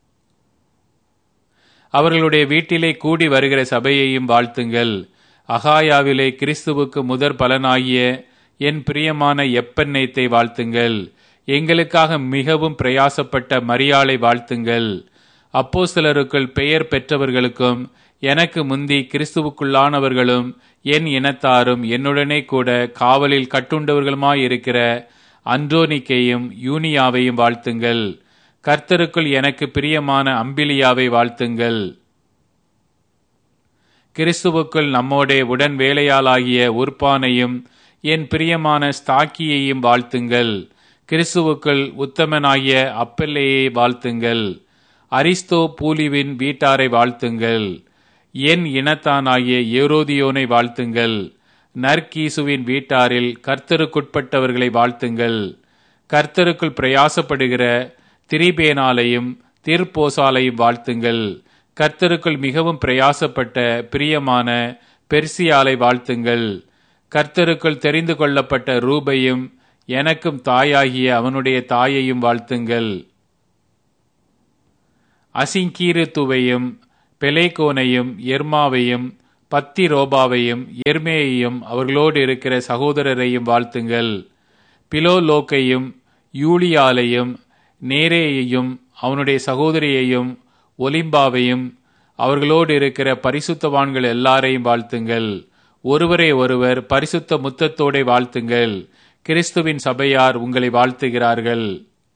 அவர்களுடைய வீட்டிலே கூடி வருகிற சபையையும் வாழ்த்துங்கள். அகாயாவிலே கிறிஸ்துவுக்கு முதற் பலனாகிய என் பிரியமான எப்பெண்ணெய்த்தை வாழ்த்துங்கள். எங்களுக்காக மிகவும் பிரயாசப்பட்ட மரியாளை வாழ்த்துங்கள். அப்போஸ்தலருக்குள் பெயர் பெற்றவர்களுக்கும் எனக்கு முந்தி கிறிஸ்துவுக்குள்ளானவர்களும் என் இனத்தாரும் என்னுடனே கூட காவலில் கட்டுண்டவர்களுமாயிருக்கிற அன்றோனிக்கையும் யூனியாவையும் வாழ்த்துங்கள். கர்த்தருக்குள் எனக்கு பிரியமான அம்பிலியாவை வாழ்த்துங்கள். கிறிஸ்துவுக்குள் நம்மோடே உடன் வேலையாளாகிய உர்பானையும் என் பிரியமான ஸ்தாக்கியையும் வாழ்த்துங்கள். கிறிஸ்துவுக்குள் உத்தமனாகிய அப்பெல்லையை வாழ்த்துங்கள். அரிஸ்தோ பூலிவின் வீட்டாரை வாழ்த்துங்கள். என் இனத்தானாகிய ஏரோதியோனை வாழ்த்துங்கள். நற்கீசுவின் வீட்டாரில் கர்த்தருக்குட்பட்டவர்களை வாழ்த்துங்கள். கர்த்தருக்குள் பிரயாசப்படுகிற திரிபேனாலையும் திர்போசாலையும் வாழ்த்துங்கள். கர்த்தருக்குள் மிகவும் பிரயாசப்பட்ட பிரியமான பெர்சியாலை வாழ்த்துங்கள். கர்த்தருக்குள் தெரிந்து கொள்ளப்பட்ட ரூபையும் எனக்கும் தாயாகிய அவனுடைய தாயையும் வாழ்த்துங்கள். அசிங்கீருத்துவையும் பெலேகோனையும் எர்மாவையும் பத்திரோபாவையும் எர்மேயையும் அவர்களோடு இருக்கிற சகோதரரையும் வாழ்த்துங்கள். பிலோலோக்கையும் யூலியாலையும் நேரேயையும் அவனுடைய சகோதரியையும் ஒலிம்பாவையும் அவர்களோடு இருக்கிற பரிசுத்தவான்கள் எல்லாரையும் வாழ்த்துங்கள். ஒருவரை ஒருவர் பரிசுத்த முத்தத்தோടെ வாழ்த்துங்கள். கிறிஸ்துவின் சபையார் உங்களை வாழ்த்துகிறார்கள்.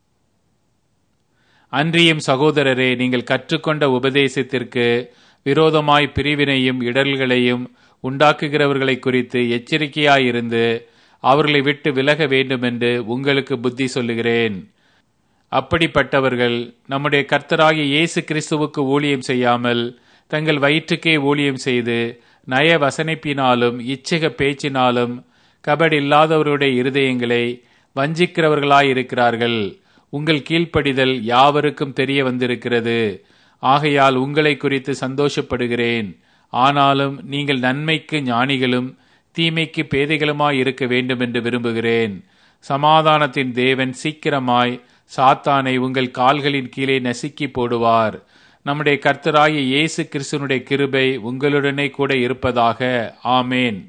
அன்றியும் சகோதரரே, நீங்கள் கற்றுக்கொண்ட உபதேசத்திற்கு விரோதமாய் பிரிவினையும் இடர்களையும் உண்டாக்குகிறவர்களை குறித்து எச்சரிக்கையாயிருந்து அவர்களை விட்டு விலக வேண்டுமென்று உங்களுக்கு புத்தி சொல்லுகிறேன். அப்படிப்பட்டவர்கள் நம்முடைய கர்த்தராகிய இயேசு கிறிஸ்துவுக்கு ஊழியம் செய்யாமல் தங்கள் வயிற்றுக்கே ஊழியம் செய்து நய வசனிப்பினாலும் இச்சக பேச்சினாலும் கபடில்லாதவருடைய இருதயங்களை வஞ்சிக்கிறவர்களாயிருக்கிறார்கள். உங்கள் கீழ்ப்படிதல் யாவருக்கும் தெரிய வந்திருக்கிறது. ஆகையால் உங்களை குறித்து சந்தோஷப்படுகிறேன். ஆனாலும் நீங்கள் நன்மைக்கு ஞானிகளும் தீமைக்கு பேதைகளுமாய் இருக்க வேண்டும் என்று விரும்புகிறேன். சமாதானத்தின் தேவன் சீக்கிரமாய் சாத்தானை உங்கள் கால்களின் கீழே நசுக்கி போடுவார். நம்முடைய கர்த்தராகிய இயேசு கிறிஸ்துவினுடைய கிருபை உங்களுடனே கூட இருப்பதாக. ஆமேன்.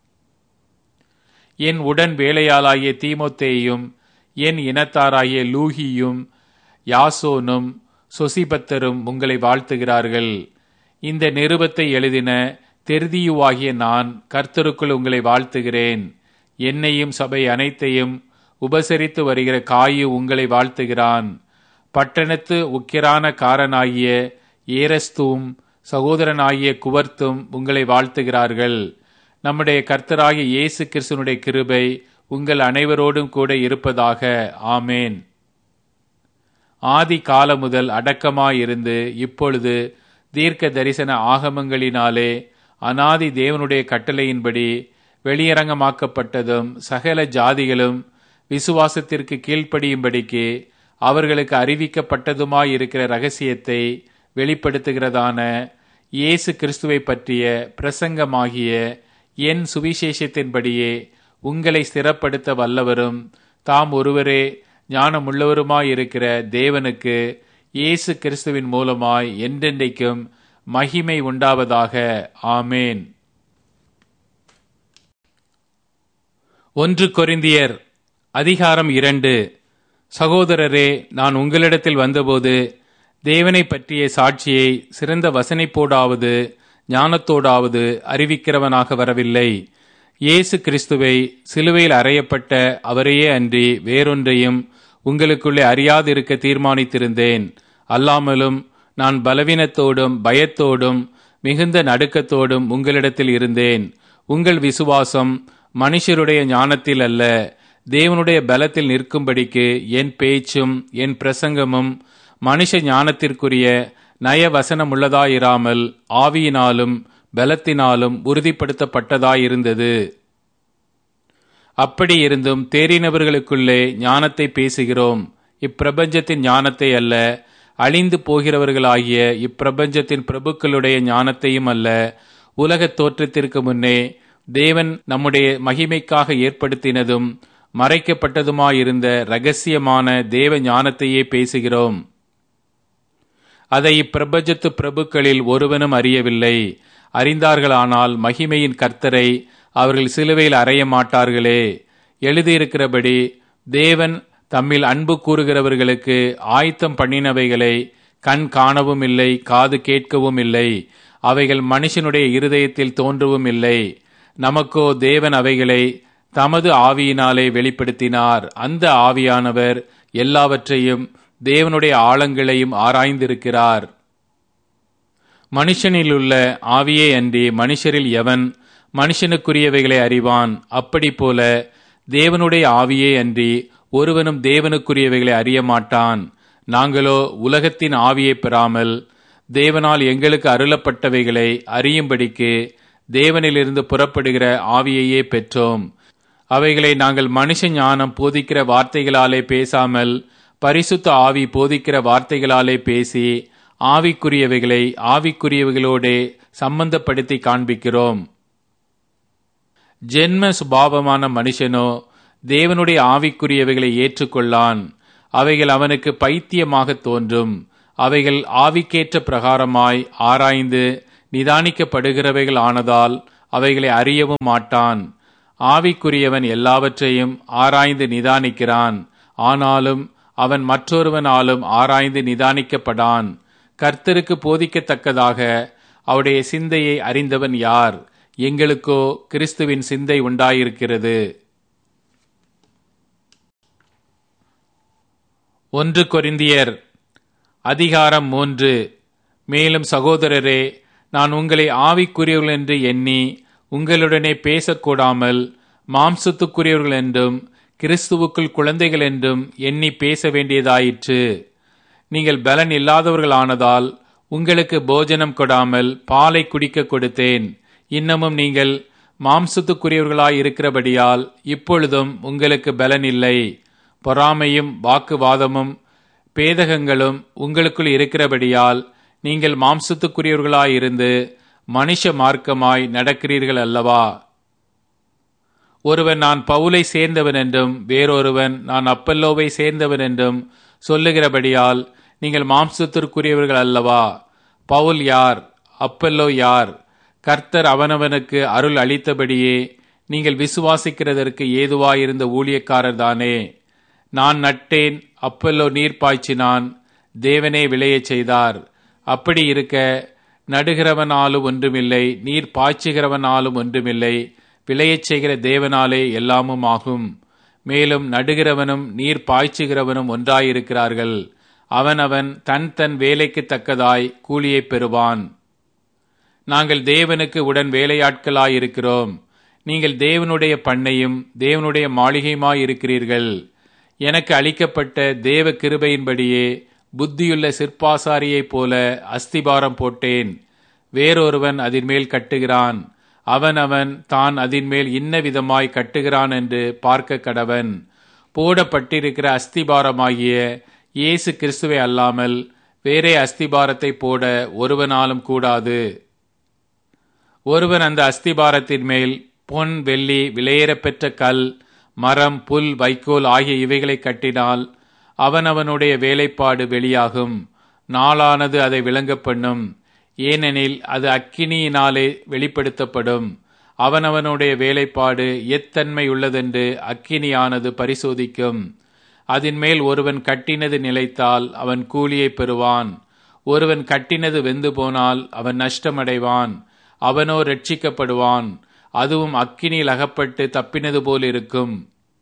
என் உடன் வேலையாளாகிய தீமோத்தேயும் என் இனத்தாராகிய லூகியும் யாசோனும் சொசிபத்தரும் உங்களை வாழ்த்துகிறார்கள். இந்த நிருபத்தை எழுதின தெர்தியுவாகிய நான் கர்த்தருக்குள் உங்களை வாழ்த்துகிறேன். என்னையும் சபை அனைத்தையும் உபசரித்து வருகிற காயு உங்களை வாழ்த்துகிறான். பட்டணத்து உக்கிரான காரனாகிய ஏரஸ்தும் சகோதரனாகிய குவர்த்தும் உங்களை வாழ்த்துகிறார்கள். நம்முடைய கர்த்தராகிய இயேசு கிறிஸ்துவினுடைய கிருபை உங்கள் அனைவரோடும் கூட இருப்பதாக. ஆமேன். ஆதி காலம் முதல் அடக்கமாயிருந்து இப்பொழுது தீர்க்க தரிசன ஆகமங்களினாலே அநாதி தேவனுடைய கட்டளையின்படி வெளியரங்கமாக்கப்பட்டதும் சகல ஜாதிகளும் விசுவாசத்திற்கு கீழ்ப்படியும்படிக்கு அவர்களுக்கு அறிவிக்கப்பட்டதுமாயிருக்கிற இரகசியத்தை வெளிப்படுத்துகிறதான இயேசு கிறிஸ்துவை பற்றிய பிரசங்கமாகிய என் சுவிசேஷத்தின்படியே உங்களை ஸ்திரப்படுத்த வல்லவரும் தாம் ஒருவரே ஞானமுள்ளவருமாயிருக்கிற தேவனுக்கு இயேசு கிறிஸ்துவின் மூலமாய் என்றென்றைக்கும் மகிமை உண்டாவதாக. ஆமேன். 1 கொரிந்தியர் அதிகாரம் 2. சகோதரரே, நான் உங்களிடத்தில் வந்தபோது தேவனை பற்றிய சாட்சியை சிறந்த வசனிப்போடாவது ஞானத்தோடாவது அறிவிக்கிறவனாக வரவில்லை. இயேசு கிறிஸ்துவை சிலுவையில் அறையப்பட்ட அவரையே அன்றி வேறொன்றையும் உங்களுக்குள்ளே அறியாதிருக்க தீர்மானித்திருந்தேன். அல்லாமலும் நான் பலவீனத்தோடும் பயத்தோடும் மிகுந்த நடுக்கத்தோடும் உங்களிடத்தில் இருந்தேன். உங்கள் விசுவாசம் மனுஷருடைய ஞானத்தில் அல்ல, தேவனுடைய பலத்தில் நிற்கும்படிக்கு என் பேச்சும் என் பிரசங்கமும் மனுஷ ஞானத்திற்குரிய நயவசனமுள்ளதாயிராமல் ஆவியினாலும் பலத்தினாலும் உறுதிப்படுத்தப்பட்டதாயிருந்தது. அப்படி இருந்தும் தேறினவர்களுக்குள்ளே ஞானத்தை பேசுகிறோம். இப்பிரபஞ்சத்தின் ஞானத்தை அல்ல, அழிந்து போகிறவர்களாகிய இப்பிரபஞ்சத்தின் பிரபுக்களுடைய ஞானத்தையும் அல்ல, உலகத் தோற்றத்திற்கு முன்னே தேவன் நம்முடைய மகிமைக்காக ஏற்படுத்தினதும் மறைக்கப்பட்டதுமாயிருந்த இரகசியமான தேவ ஞானத்தையே பேசுகிறோம். அதை இப்பிரபஞ்சத்து பிரபுக்களில் ஒருவனும் அறியவில்லை. அறிந்தார்களானால் மகிமையின் கர்த்தரை அவர்கள் சிலுவையில் அறைய மாட்டார்களே. எழுதியிருக்கிறபடி தேவன் தம்மில் அன்பு கூறுகிறவர்களுக்கு ஆயத்தம் பண்ணினவைகளை கண் காணவும் இல்லை, காது கேட்கவும் இல்லை, அவைகள் மனுஷனுடைய இருதயத்தில் தோன்றவும் இல்லை. நமக்கோ தேவன் அவைகளை தமது ஆவியினாலே வெளிப்படுத்தினார். அந்த ஆவியானவர் எல்லாவற்றையும் தேவனுடைய ஆழங்களையும் ஆராய்ந்திருக்கிறார். மனுஷனிலுள்ள ஆவியே அன்றி மனுஷரில் எவன் மனுஷனுக்குரியவைகளை அறிவான்? அப்படி போல தேவனுடைய ஆவியே அன்றி ஒருவனும் தேவனுக்குரியவைகளை அறிய மாட்டான். நாங்களோ உலகத்தின் ஆவியை பெறாமல் தேவனால் எங்களுக்கு அருளப்பட்டவைகளை அறியும்படிக்கு தேவனிலிருந்து புறப்படுகிற ஆவியையே பெற்றோம். அவைகளை நாங்கள் மனுஷ ஞானம் போதிக்கிற வார்த்தைகளாலே பேசாமல் பரிசுத்த ஆவி போதிக்கிற வார்த்தைகளாலே பேசி ஆவிக்குரியவைகளை ஆவிக்குரியவைகளோடே சம்பந்தப்படுத்தி காண்பிக்கிறோம். ஜென்ம சுபாவமான மனுஷனோ தேவனுடைய ஆவிக்குரியவைகளை ஏற்றுக்கொள்ளான். அவைகள் அவனுக்கு பைத்தியமாக தோன்றும். அவைகள் ஆவிக்கேற்ற பிரகாரமாய் ஆராய்ந்து நிதானிக்கப்படுகிறவைகள் ஆனதால் அவைகளை அறியவும் மாட்டான். ஆவிக்குரியவன் எல்லாவற்றையும் ஆராய்ந்து நிதானிக்கிறான். ஆனாலும் அவன் மற்றொருவனாலும் ஆராய்ந்து நிதானிக்கப்படான். கர்த்தருக்கு போதிக்கத்தக்கதாக அவருடைய சிந்தையை அறிந்தவன் யார்? எங்களுக்கோ கிறிஸ்துவின் சிந்தை உண்டாயிருக்கிறது. 1 கொரிந்தியர் அதிகாரம் 3. மேலும் சகோதரரே, நான் உங்களை ஆவிக்குரியவர்கள் என்று எண்ணி உங்களுடனே பேசக்கூடாமல் மாம்சத்துக்குரியவர்கள் என்றும் கிறிஸ்துவுக்குள் குழந்தைகள் என்றும் எண்ணி பேச வேண்டியதாயிற்று. நீங்கள் பலன் இல்லாதவர்களானதால் உங்களுக்கு போஜனம் கொடாமல் பாலை குடிக்க கொடுத்தேன். இன்னமும் நீங்கள் மாம்சத்துக்குரியவர்களாயிருக்கிறபடியால் இப்பொழுதும் உங்களுக்கு பலன் இல்லை. பொறாமையும் வாக்குவாதமும் பேதகங்களும் உங்களுக்குள் இருக்கிறபடியால் நீங்கள் மாம்சத்துக்குரியவர்களாயிருந்து மனுஷ மார்க்கமாய் நடக்கிறீர்கள் அல்லவா? ஒருவன் நான் பவுலை சேர்ந்தவன் என்றும் வேறொருவன் நான் அப்பல்லோவை சேர்ந்தவன் என்றும் சொல்லுகிறபடியால் நீங்கள் மாம்சத்திற்குரியவர்கள் அல்லவா? பவுல் யார்? அப்பல்லோ யார்? கர்த்தர் அவனவனுக்கு அருள் அளித்தபடியே நீங்கள் விசுவாசிக்கிறதற்கு ஏதுவாயிருந்த ஊழியக்காரர் தானே. நான் நட்டேன், அப்பல்லோ நீர் பாய்ச்சினான், தேவனே விளையச் செய்தார். அப்படி இருக்க நடுகிறவனாலும் ஒன்றுமில்லை, நீர் பாய்ச்சுகிறவனாலும் ஒன்றுமில்லை, விளையச் செய்கிற தேவனாலே எல்லாமும் ஆகும். மேலும் நடுகிறவனும் நீர் பாய்ச்சுகிறவனும் ஒன்றாயிருக்கிறார்கள். அவனவன் தன் தன் வேலைக்கு தக்கதாய் கூலியை பெறுவான். நாங்கள் தேவனுக்கு உடன் வேலையாட்களாயிருக்கிறோம். நீங்கள் தேவனுடைய பண்ணையும் தேவனுடைய மாளிகையுமாயிருக்கிறீர்கள். எனக்கு அளிக்கப்பட்ட தேவ கிருபையின்படியே புத்தியுள்ள சிற்பாசாரியைப் போல அஸ்திபாரம் போட்டேன். வேறொருவன் அதின்மேல் கட்டுகிறான். அவன் தான் அதின்மேல் இன்ன விதமாய் கட்டுகிறான் என்று பார்க்க கடவன். போடப்பட்டிருக்கிற அஸ்திபாரமாகிய இயேசு கிறிஸ்துவை அல்லாமல் வேறே அஸ்திபாரத்தை போட ஒருவனாலும் கூடாது. ஒருவன் அந்த அஸ்திபாரத்தின் மேல் பொன், வெள்ளி, விலையேறப்பெற்ற கல், மரம், புல், வைக்கோல் ஆகிய இவைகளை கட்டினால் அவனவனுடைய வேலைப்பாடு வெளியாகும். நாளானது அதை விளங்க பண்ணும். ஏனெனில் அது அக்கினியினாலே வெளிப்படுத்தப்படும். அவனவனுடைய வேலைப்பாடு எத்தன்மை உள்ளதென்று அக்கினியானது பரிசோதிக்கும். அதன் மேல் ஒருவன் கட்டினது நிலைத்தால் அவன் கூலியை பெறுவான். ஒருவன் கட்டினது வெந்து போனால் அவன் நஷ்டமடைவான். அவனோ ரட்சிக்கப்படுவான். அதுவும் அக்கினியில் அகப்பட்டு தப்பினது போல் இருக்கும்.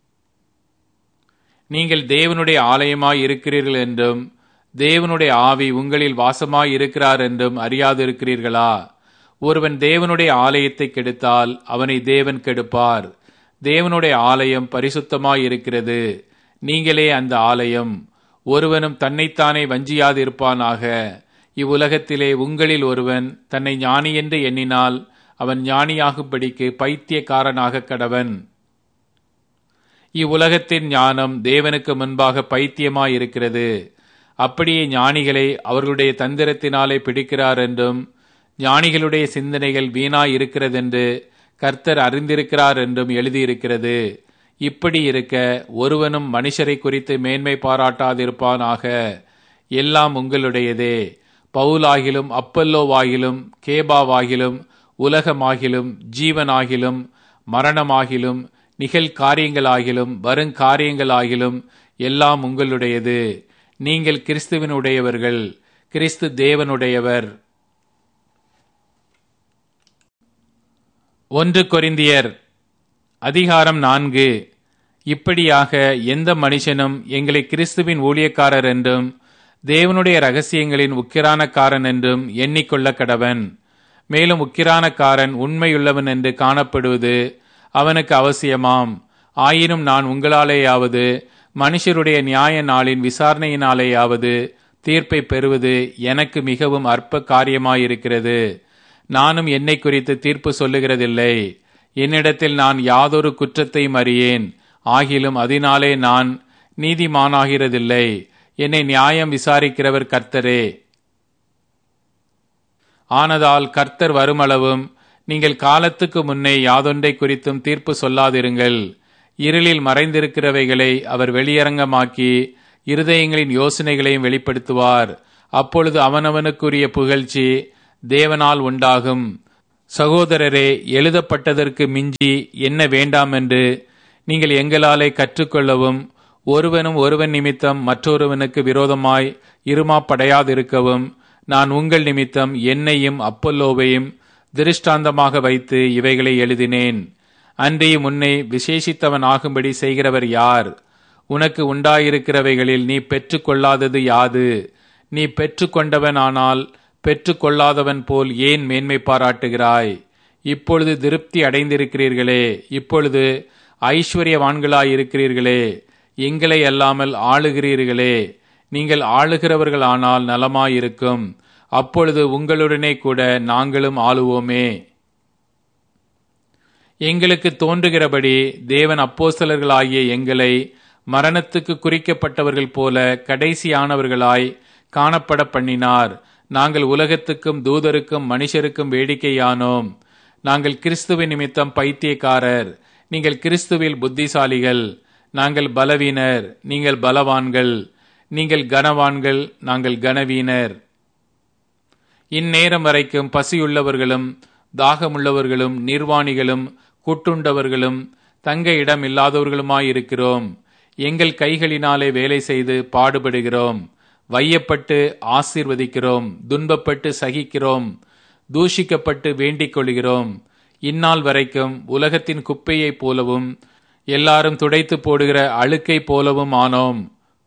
நீங்கள் தேவனுடைய ஆலயமாய் இருக்கிறீர்கள் என்றும் தேவனுடைய ஆவி உங்களில் வாசமாய் இருக்கிறார் என்றும் அறியாதிருக்கிறீர்களா? ஒருவன் தேவனுடைய ஆலயத்தை கெடுத்தால் அவனை தேவன் கெடுப்பார். தேவனுடைய ஆலயம் பரிசுத்தமாய் இருக்கிறது. நீங்களே அந்த ஆலயம். ஒருவனும் தன்னைத்தானே வஞ்சியாதிருப்பானாக. இவ்வுலகத்திலே உங்களில் ஒருவன் தன்னை ஞானி என்று எண்ணினால் அவன் ஞானியாகும்படிக்கு பைத்தியக்காரனாக கடவன். இவ்வுலகத்தின் ஞானம் தேவனுக்கு முன்பாக பைத்தியமாயிருக்கிறது. அப்படியே ஞானிகளை அவர்களுடைய தந்திரத்தினாலே பிடிக்கிறார் என்றும் ஞானிகளுடைய சிந்தனைகள் வீணாய் இருக்கிறதென்று கர்த்தர் அறிந்திருக்கிறார் என்றும் எழுதியிருக்கிறது. இப்படி இருக்க ஒருவனும் மனுஷரை குறித்து மேன்மை பாராட்டாதிருப்பானாக. எல்லாம் உங்களுடையதே. பவுலாகிலும் அப்பல்லோவாகிலும் கேபாவாகிலும் உலகமாகிலும் ஜீவனாகிலும் மரணமாகிலும் நிகழ்காரியங்களாகிலும் வருங்காரியங்களாகிலும் எல்லாம் உங்களுடையது. நீங்கள் கிறிஸ்துவினுடையவர்கள், கிறிஸ்து தேவனுடையவர். 1 கொரிந்தியர் அதிகாரம் 4. இப்படியாக எந்த மனுஷனும் எங்களை கிறிஸ்துவின் ஊழியக்காரர் என்றும் தேவனுடைய இரகசியங்களின் உக்கிரானக்காரன் என்றும் எண்ணிக்கொள்ள கடவன். மேலும் உக்கிரானக்காரன் உண்மையுள்ளவன் என்று காணப்படுவது அவனுக்கு அவசியமாம். ஆயினும் நான் உங்களாலேயாவது மனுஷருடைய நியாய நாளின் விசாரணையினாலேயாவது தீர்ப்பை பெறுவது எனக்கு மிகவும் அற்ப காரியமாயிருக்கிறது. நானும் என்னை குறித்து தீர்ப்பு சொல்லுகிறதில்லை. என்னிடத்தில் நான் யாதொரு குற்றத்தையும் அறியேன். ஆகிலும் அதனாலே நான் நீதிமானாகிறதில்லை. என்னை நியாயம் விசாரிக்கிறவர் கர்த்தரே. ஆனதால் கர்த்தர் வருமளவும் நீங்கள் காலத்துக்கு முன்னே யாதொன்றை குறித்தும் தீர்ப்பு சொல்லாதிருங்கள். இருளில் மறைந்திருக்கிறவைகளை அவர் வெளியரங்கமாக்கி இருதயங்களின் யோசனைகளையும் வெளிப்படுத்துவார். அப்பொழுது அவனவனுக்குரிய புகழ்ச்சி தேவனால் உண்டாகும். சகோதரரே, எழுதப்பட்டதற்கு மிஞ்சி என்ன வேண்டாம் என்று நீங்கள் எங்களாலே கற்றுக்கொள்ளவும், ஒருவனும் ஒருவன் நிமித்தம் மற்றொருவனுக்கு விரோதமாய் இருமாப்படையாதிருக்கவும் நான் உங்கள் நிமித்தம் என்னையும் அப்பல்லோவையும் திருஷ்டாந்தமாக வைத்து இவைகளை எழுதினேன். அன்றியும் உன்னை விசேஷித்தவன் ஆகும்படி செய்கிறவர் யார்? உனக்கு உண்டாயிருக்கிறவைகளில் நீ பெற்றுக்கொள்ளாதது யாது? நீ பெற்றுக்கொண்டவன் ஆனால் பெற்றுக்கொள்ளாதவன் போல் ஏன் மேன்மை பாராட்டுகிறாய்? இப்பொழுது திருப்தி அடைந்திருக்கிறீர்களே, இப்பொழுது ஐஸ்வர்யவான்களாயிருக்கிறீர்களே, எங்களை அல்லாமல் ஆளுகிறீர்களே. நீங்கள் ஆளுகிறவர்கள் ஆனால் நலமாயிருக்கும். அப்பொழுது உங்களுடனே கூட நாங்களும் ஆளுவோமே. எங்களுக்கு தோன்றுகிறபடி தேவன் அப்போஸ்தலர்களாகிய எங்களை மரணத்துக்கு குறிக்கப்பட்டவர்கள் போல கடைசியானவர்களாய் காணப்பட பண்ணினார். நாங்கள் உலகத்துக்கும் தூதருக்கும் மனுஷருக்கும் வேடிக்கையானோம். நாங்கள் கிறிஸ்துவின் நிமித்தம் பைத்தியக்காரர், நீங்கள் கிறிஸ்துவில் புத்திசாலிகள். நாங்கள் பலவீனர், நீங்கள் பலவான்கள். நீங்கள் கனவான்கள், நாங்கள் கனவீனர். இந்நேரம் வரைக்கும் பசியுள்ளவர்களும் தாகமுள்ளவர்களும் நிர்வாணிகளும் கூட்டுண்டவர்களும் தங்க இடம் இல்லாதவர்களுமாயிருக்கிறோம். எங்கள் கைகளினாலே வேலை செய்து பாடுபடுகிறோம். வையப்பட்டு ஆசீர்வதிக்கிறோம், துன்பப்பட்டு சகிக்கிறோம், தூஷிக்கப்பட்டு வேண்டிக் கொள்கிறோம். இந்நாள் வரைக்கும் உலகத்தின் குப்பையைப் போலவும் எல்லாரும் துடைத்து போடுகிற அழுக்கை போலவும் ஆனோம்.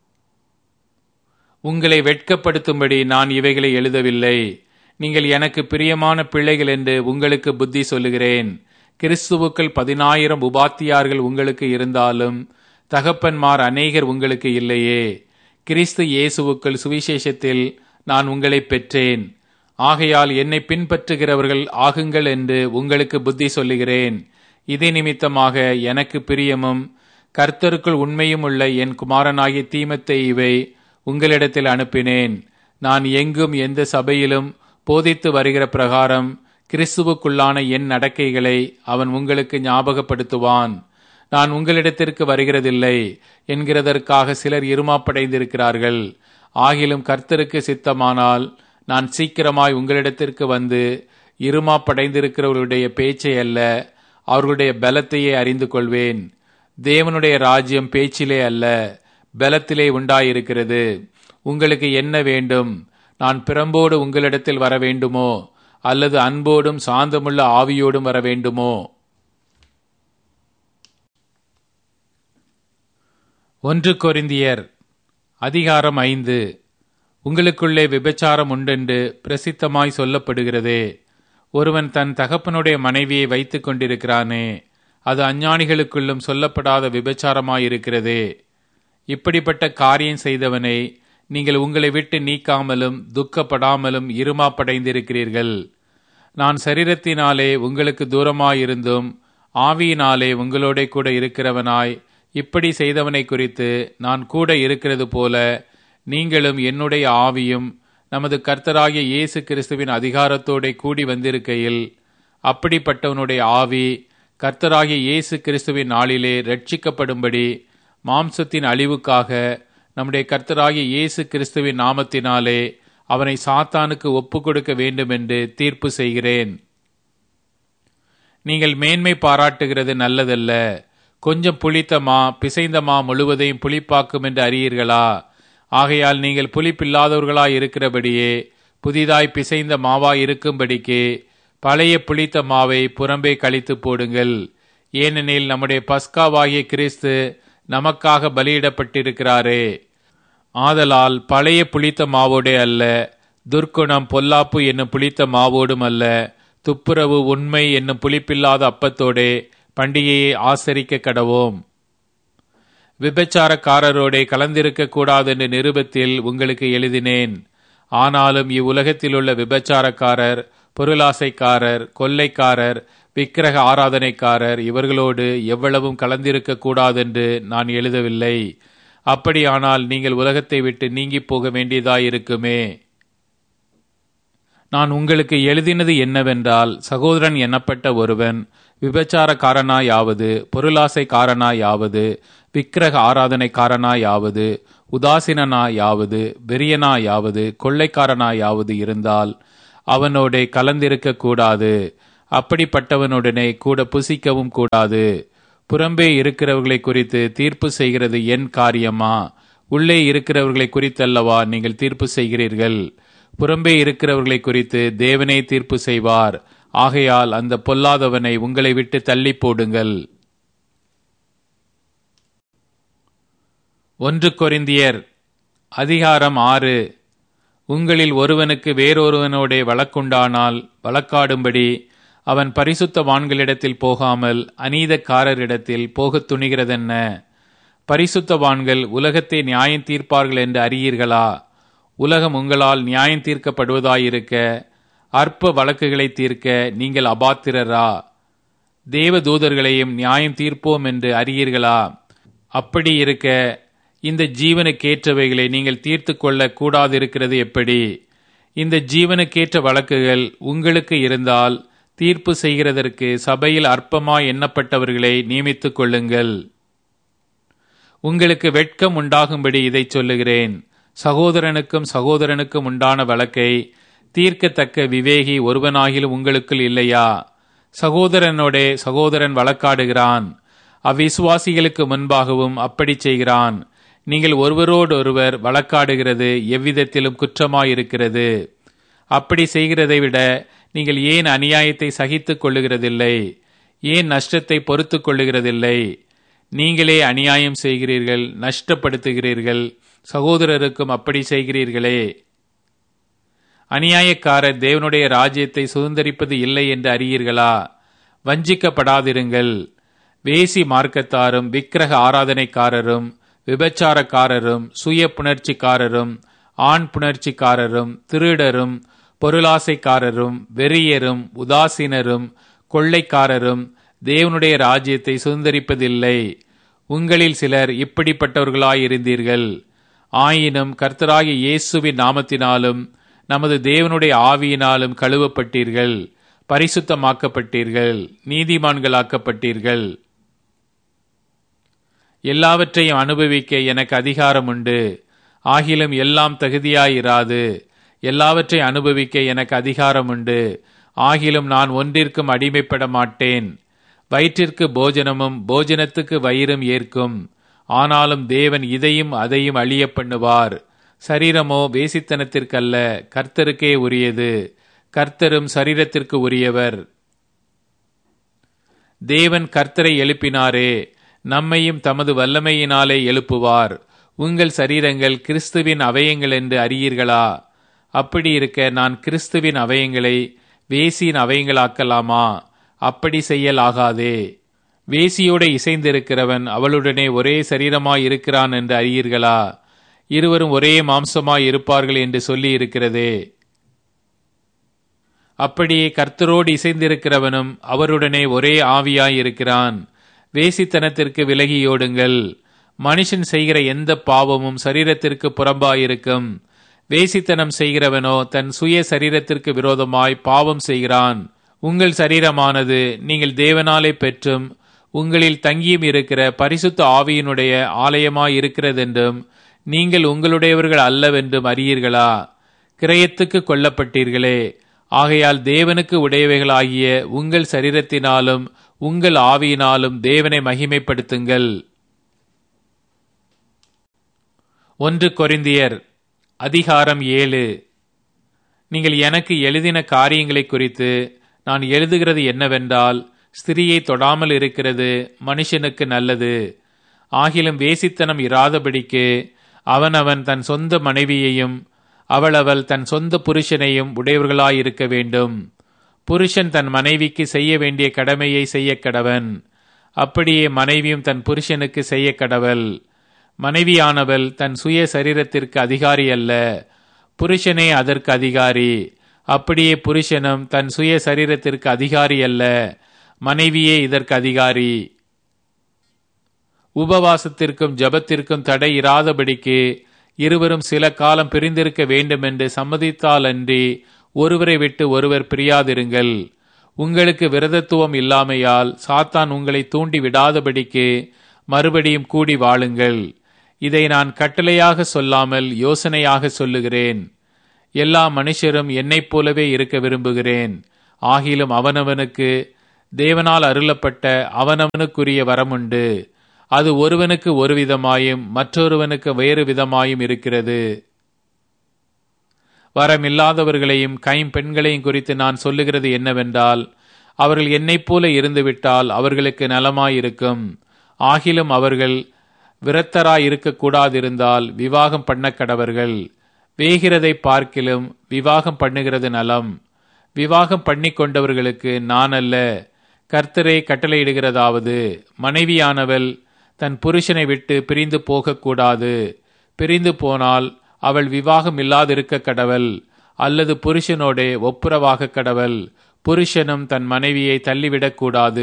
உங்களை வெட்கப்படுத்தும்படி நான் இவைகளை எழுதவில்லை. நீங்கள் எனக்கு பிரியமான பிள்ளைகள் என்று உங்களுக்கு புத்தி சொல்லுகிறேன். கிறிஸ்துவுக்குள் 10,000 உபாத்தியார்கள் உங்களுக்கு இருந்தாலும் தகப்பன்மார் அநேகர் உங்களுக்கு இல்லையே. கிறிஸ்து இயேசுவுக்குள் சுவிசேஷத்தில் நான் உங்களை பெற்றேன். ஆகையால் என்னை பின்பற்றுகிறவர்கள் ஆகுங்கள் என்று உங்களுக்கு புத்தி சொல்லுகிறேன். இதே நிமித்தமாக எனக்கு பிரியமும் கர்த்தருக்குள் உண்மையும் உள்ள என் குமாரனாகிய தீமோத்தேயுவை உங்களிடத்தில் அனுப்பினேன். நான் எங்கும் எந்த சபையிலும் போதித்து வருகிற பிரகாரம் கிறிஸ்துவுக்குள்ளான என் நடக்கைகளை அவன் உங்களுக்கு ஞாபகப்படுத்துவான். நான் உங்களிடத்திற்கு வருகிறதில்லை என்கிறதற்காக சிலர் இருமாப்படைந்திருக்கிறார்கள். ஆகிலும் கர்த்தருக்கு சித்தமானால் நான் சீக்கிரமாய் உங்களிடத்திற்கு வந்து இருமாப்படைந்திருக்கிறவர்களுடைய பேச்சை அல்ல, அவர்களுடைய பலத்தையே அறிந்து கொள்வேன். தேவனுடைய ராஜ்யம் பேச்சிலே அல்ல, பலத்திலே உண்டாயிருக்கிறது. உங்களுக்கு என்ன வேண்டும்? நான் பிரம்போடு உங்களிடத்தில் வர வேண்டுமோ, அல்லது அன்போடும் சாந்தமுள்ள ஆவியோடும் வர வேண்டுமோ? 1 கொரிந்தியர் அதிகாரம் 5. உங்களுக்குள்ளே விபச்சாரம் உண்டென்று பிரசித்தமாய் சொல்லப்படுகிறதே. ஒருவன் தன் தகப்பனுடைய மனைவியை வைத்துக் கொண்டிருக்கிறானே, அது அஞ்ஞானிகளுக்குள்ளும் சொல்லப்படாத விபச்சாரமாயிருக்கிறதே. இப்படிப்பட்ட காரியம் செய்தவனை நீங்கள் உங்களை விட்டு நீக்காமலும் துக்கப்படாமலும் இருமாப்படைந்திருக்கிறீர்கள். நான் சரீரத்தினாலே உங்களுக்கு தூரமாயிருந்தும் ஆவியினாலே உங்களோட கூட இருக்கிறவனாய் இப்படி செய்தவனை குறித்து நான் கூட இருக்கிறது போல நீங்களும் என்னுடைய ஆவியும் நமது கர்த்தராகிய இயேசு கிறிஸ்துவின் அதிகாரத்தோட கூடி வந்திருக்கையில், அப்படிப்பட்டவனுடைய ஆவி கர்த்தராகிய இயேசு கிறிஸ்துவின் நாளிலே ரட்சிக்கப்படும்படி மாம்சத்தின் அழிவுக்காக நம்முடைய கர்த்தராகிய இயேசு கிறிஸ்துவின் நாமத்தினாலே அவனை சாத்தானுக்கு ஒப்புக் கொடுக்க வேண்டும் என்று தீர்ப்பு செய்கிறேன். நீங்கள் மேன்மை பாராட்டுகிறது நல்லதல்ல. கொஞ்சம் புளித்த மா பிசைந்த மா முழுவதையும் புளிப்பாக்கும் என்று அறியீர்களா? ஆகையால் நீங்கள் புளிப்பில்லாதவர்களாய் இருக்கிறபடியே புதிதாய் பிசைந்த மாவாய் இருக்கும்படிக்கு பழைய புளித்த மாவை புறம்பே கழித்து போடுங்கள். ஏனெனில் நம்முடைய பஸ்காவாகிய கிறிஸ்து நமக்காக பலியிடப்பட்டிருக்கிறாரே. ஆதலால் பழைய புளித்த மாவோடே அல்ல, துர்க்குணம் பொல்லாப்பு என்னும் புளித்த மாவோடும் அல்ல, துப்புரவு உண்மை என்னும் புளிப்பில்லாத அப்பத்தோடே பண்டிகையை ஆசரிக்க கடவோம். விபச்சாரக்காரரோடே கலந்திருக்க கூடாது என்ற நிருபத்தில் உங்களுக்கு எழுதினேன். ஆனாலும் இவ்வுலகத்திலுள்ள விபச்சாரக்காரர், பொருளாசைக்காரர், கொள்ளைக்காரர், விக்கிரக ஆராதனைக்காரர் இவர்களோடு எவ்வளவும் கலந்திருக்க கூடாதென்று நான் எழுதவில்லை. அப்படியானால் நீங்கள் உலகத்தை விட்டு நீங்கி போக வேண்டியதாயிருக்குமே. நான் உங்களுக்கு எழுதினது என்னவென்றால், சகோதரன் எனப்பட்ட ஒருவன் விபச்சாரக்காரனாயாவது, பொருளாசைக்காரனாயாவது, விக்கிரக ஆராதனைக்காரனாயாவது, உதாசீனனாயாவது, வெறியனாயாவது, கொள்ளைக்காரனாயாவது இருந்தால் அவனோடே கலந்திருக்க கூடாது. அப்படிப்பட்டவனுடனே கூட புசிக்கவும் கூடாது. புறம்பே இருக்கிறவர்களை குறித்து தீர்ப்பு செய்கிறது என் காரியமா? உள்ளே இருக்கிறவர்களை குறித்தல்லவா நீங்கள் தீர்ப்பு செய்கிறீர்கள்? புறம்பே இருக்கிறவர்களை குறித்து தேவனே தீர்ப்பு செய்வார். ஆகையால் அந்த பொல்லாதவனை உங்களை விட்டு தள்ளி போடுங்கள். 1 கொரிந்தியர் அதிகாரம் 6. உங்களில் ஒருவனுக்கு வேறொருவனோடே வழக்குண்டானால் வழக்காடும்படி அவன் பரிசுத்தவான்களிடத்தில் போகாமல் அநீதக்காரரிடத்தில் போகத் துணிகிறதென்ன? பரிசுத்தவான்கள் உலகத்தை நியாயம் தீர்ப்பார்கள் என்று அறியீர்களா? உலகம் உங்களால் நியாயம் தீர்க்கப்படுவதாயிருக்க அற்ப வழக்குகளை தீர்க்க நீங்கள் அபாத்திரரா? தேவ தூதர்களையும் நியாயம் தீர்ப்போம் என்று அறியீர்களா? அப்படி இருக்க இந்த ஜீவனுக்கேற்றவைகளை நீங்கள் தீர்த்து கொள்ள கூடாதிருக்கிறது எப்படி? இந்த ஜீவனுக்கேற்ற வழக்குகள் உங்களுக்கு இருந்தால் தீர்ப்பு செய்கிறதற்கு சபையில் அற்பமாய் எண்ணப்பட்டவர்களை நியமித்துக் கொள்ளுங்கள். உங்களுக்கு வெட்கம் உண்டாகும்படி இதை சொல்லுகிறேன். சகோதரனுக்கும் சகோதரனுக்கும் உண்டான வழக்கை தீர்க்கத்தக்க விவேகி ஒருவனாகிலும் உங்களுக்குள் இல்லையா? சகோதரனோடே சகோதரன் வழக்காடுகிறான். அவ்விசுவாசிகளுக்கு முன்பாகவும் அப்படி செய்கிறான். நீங்கள் ஒருவரோடொருவர் வழக்காடுகிறது எவ்விதத்திலும் குற்றமாயிருக்கிறது. அப்படி செய்கிறதை விட நீங்கள் ஏன் அநியாயத்தை சகித்துக் கொள்ளுகிறதில்லை? ஏன் நஷ்டத்தை பொறுத்து கொள்ளுகிறதில்லை? நீங்களே அநியாயம் செய்கிறீர்கள், நஷ்டப்படுத்துகிறீர்கள், சகோதரருக்கும் அப்படி செய்கிறீர்களே. அநியாயக்காரர் தேவனுடைய ராஜ்யத்தை சுதந்தரிப்பது இல்லை என்று அறியீர்களா? வஞ்சிக்கப்படாதிருங்கள். வேசி மார்க்கத்தாரும், விக்கிரக ஆராதனைக்காரரும், விபச்சாரக்காரரும், சுய புணர்ச்சிக்காரரும், ஆண் புணர்ச்சிக்காரரும், திருடரும், பொருளாசைக்காரரும், வெறியரும், உதாசீனரும், கொள்ளைக்காரரும் தேவனுடைய ராஜ்யத்தை சுதந்தரிப்பதில்லை. உங்களில் சிலர் இப்படிப்பட்டவர்களாயிருந்தீர்கள். ஆயினும் கர்த்தராகிய இயேசுவின் நாமத்தினாலும் நமது தேவனுடைய ஆவியினாலும் கழுவப்பட்டீர்கள், பரிசுத்தமாக்கப்பட்டீர்கள், நீதிமான்களாக்கப்பட்டீர்கள். எல்லாவற்றையும் அனுபவிக்க எனக்கு அதிகாரம் உண்டு. ஆகிலும் எல்லாம் தகுதியாயிராது. எல்லாவற்றையும் அனுபவிக்க எனக்கு அதிகாரம் உண்டு. ஆகிலும் நான் ஒன்றிற்கும் அடிமைப்பட மாட்டேன். வயிற்றிற்கு போஜனமும் போஜனத்துக்கு வயிறும் ஏற்கும். ஆனாலும் தேவன் இதையும் அதையும் அழிய பண்ணுவார். சரீரமோ வேசித்தனத்திற்கல்ல, கர்த்தருக்கே உரியது. கர்த்தரும் சரீரத்திற்கு உரியவர். தேவன் கர்த்தரை எழுப்பினாரே, நம்மையும் தமது வல்லமையினாலே எழுப்புவார். உங்கள் சரீரங்கள் கிறிஸ்துவின் அவயங்கள் என்று அறியீர்களா? அப்படி இருக்க நான் கிறிஸ்துவின் அவயங்களை வேசியின் அவயங்களாக்கலாமா? அப்படி செய்யலாகாதே. வேசியோடு இசைந்திருக்கிறவன் அவளுடனே ஒரே சரீரமாய் இருக்கிறான் என்று அறியீர்களா? இருவரும் ஒரே மாம்சமாய் இருப்பார்கள் என்று சொல்லி இருக்கிறதே. அப்படியே கர்த்தரோடு இசைந்திருக்கிறவனும் அவருடனே ஒரே ஆவியாய் இருக்கிறான். வேசித்தனத்திற்கு விலகியோடுங்கள். மனுஷன் செய்கிற எந்த பாவமும் சரீரத்திற்கு புறம்பாயிருக்கும். வேசித்தனம் செய்கிறவனோ தன் சுய சரீரத்திற்கு விரோதமாய் பாவம் செய்கிறான். உங்கள் சரீரமானது நீங்கள் தேவனாலே பெற்றும் உங்களில் தங்கியும் இருக்கிற பரிசுத்த ஆவியினுடைய ஆலயமாய் இருக்கிறதென்றும் நீங்கள் உங்களுடையவர்கள் அல்லவென்றும் அறியீர்களா? கிரயத்துக்கு கொல்லப்பட்டீர்களே. ஆகையால் தேவனுக்கு உடையவைகளாகிய உங்கள் சரீரத்தினாலும் உங்கள் ஆவியினாலும் தேவனை மகிமைப்படுத்துங்கள். 1 கொரிந்தியர் அதிகாரம் 7. நீங்கள் எனக்கு எழுதின காரியங்களை குறித்து நான் எழுதுகிறது என்னவென்றால், ஸ்திரியை தொடாமல் இருக்கிறது மனுஷனுக்கு நல்லது. ஆகிலும் வேசித்தனம் இராதபடிக்கு அவனவன் தன் சொந்த மனைவியையும் அவளவள் தன் சொந்த புருஷனையும் உடையவர்களாயிருக்க வேண்டும். புருஷன் தன் மனைவிக்கு செய்ய வேண்டிய கடமையை செய்ய கடவன். அப்படியே மனைவியும் தன் புருஷனுக்கு செய்ய கடவள். மனைவியானவள் தன் சுய சரீரத்திற்கு அதிகாரி அல்ல, புருஷனே அதற்கு அதிகாரி. அப்படியே புருஷனும் தன் சுய சரீரத்திற்கு அதிகாரி அல்ல, மனைவியே இதற்கு அதிகாரி. உபவாசத்திற்கும் ஜபத்திற்கும் தடை இராதபடிக்கு இருவரும் சில காலம் பிரிந்திருக்க வேண்டும் என்று சம்மதித்தால் அன்றி ஒருவரை விட்டு ஒருவர் பிரியாதிருங்கள். உங்களுக்கு விரதத்துவம் இல்லாமையால் சாத்தான் உங்களை தூண்டி விடாதபடிக்கு மறுபடியும் கூடி வாழுங்கள். இதை நான் கட்டளையாக சொல்லாமல் யோசனையாக சொல்லுகிறேன். எல்லா மனுஷரும் என்னைப் போலவே இருக்க விரும்புகிறேன். ஆகிலும் அவனவனுக்கு தேவனால் அருளப்பட்ட அவனவனுக்குரிய வரமுண்டு. அது ஒருவனுக்கு ஒரு விதமாயும் மற்றொருவனுக்கு வேறு விதமாயும் இருக்கிறது. வரமில்லாதவர்களையும் கைம்பெண்களையும் குறித்து நான் சொல்லுகிறது என்னவென்றால், அவர்கள் என்னைப் போல இருந்துவிட்டால் அவர்களுக்கு நலமாயிருக்கும். ஆகிலும் அவர்கள் விரத்தராய் இருக்கக்கூடாதிருந்தால் விவாகம் பண்ண கடவர்கள். வேகிறதை பார்க்கிலும் விவாகம் பண்ணுகிறது நலம். விவாகம் பண்ணி கொண்டவர்களுக்கு நான் அல்ல, கர்த்தரே கட்டளையிடுகிறதாவது, மனைவியானவள் தன் புருஷனை விட்டு பிரிந்து போகக்கூடாது. பிரிந்து போனால் அவள் விவாகம் இல்லாதிருக்க கடவள், அல்லது புருஷனோடே ஒப்புரவாக கடவள். புருஷனும் தன் மனைவியை தள்ளிவிடக்கூடாது.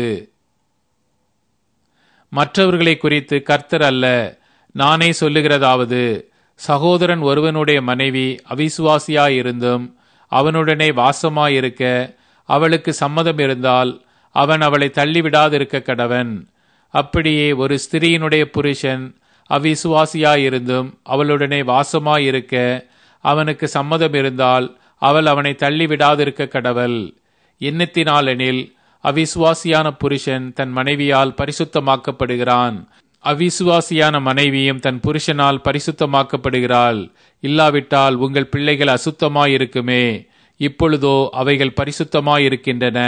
மற்றவர்களை குறித்து கர்த்தர் அல்ல, நானே சொல்லுகிறதாவது, சகோதரன் ஒருவனுடைய மனைவி அவிசுவாசியாயிருந்தும் அவனுடனே வாசமாயிருக்க அவளுக்கு சம்மதம் இருந்தால் அவன் அவளை தள்ளிவிடாதிருக்க கடவன். அப்படியே ஒரு ஸ்திரீயினுடைய புருஷன் அவிசுவாசியாயிருந்தும் அவளுடனே வாசமாயிருக்க அவனுக்கு சம்மதம் இருந்தால் அவள் அவனை தள்ளிவிடாதிருக்க கடவள். எண்ணத்தினாலெனில் அவிசுவாசியான புருஷன் தன் மனைவியால் பரிசுத்தமாக்கப்படுகிறான், அவிசுவாசியான மனைவியும் தன் புருஷனால் பரிசுத்தமாக்கப்படுகிறாள். இல்லாவிட்டால் உங்கள் பிள்ளைகள் அசுத்தமாயிருக்குமே, இப்பொழுதோ அவைகள் பரிசுத்தமாயிருக்கின்றன.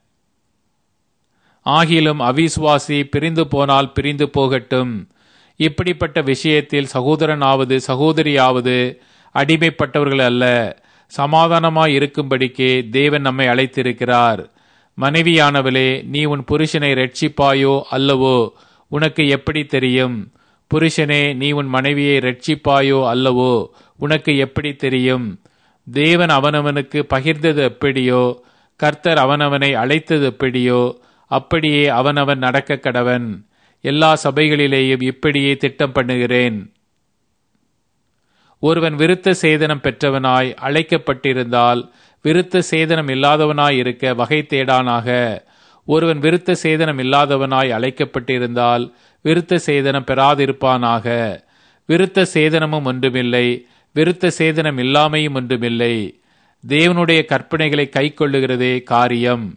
ஆகிலும் அவிசுவாசி பிரிந்து போனால் பிரிந்து போகட்டும். இப்படிப்பட்ட விஷயத்தில் சகோதரனாவது சகோதரியாவது அடிமைப்பட்டவர்கள் அல்ல, சமாதானமாய் இருக்கும்படிக்கே தேவன் நம்மை அழைத்திருக்கிறார். மனைவியானவளே, நீ உன் புருஷனை இரட்சிப்பாயோ அல்லவோ உனக்கு எப்படி தெரியும்? புருஷனே, நீ உன் மனைவியை இரட்சிப்பாயோ அல்லவோ உனக்கு எப்படி தெரியும்? தேவன் அவனவனுக்கு பகிர்ந்தது எப்படியோ, கர்த்தர் அவனவனை அழைத்தது எப்படியோ, அப்படியே அவனவன் நடக்க கடவன். எல்லா சபைகளிலேயும் இப்படியே திட்டம் பண்ணுகிறேன். ஒருவன் விருத்த சேதனம் பெற்றவனாய் அழைக்கப்பட்டிருந்தால் விருத்த சேதனம் இல்லாதவனாய் இருக்க வகை தேடானாக. ஒருவன் விருத்த சேதனம் இல்லாதவனாய் அழைக்கப்பட்டிருந்தால் விருத்த சேதனம் பெறாதிருப்பானாக. விருத்த சேதனமும் ஒன்றுமில்லை, விருத்த சேதனம் இல்லாமையும் ஒன்றுமில்லை. தேவனுடைய கற்பனைகளை கைக்கொள்ளுகிறதே காரியம்.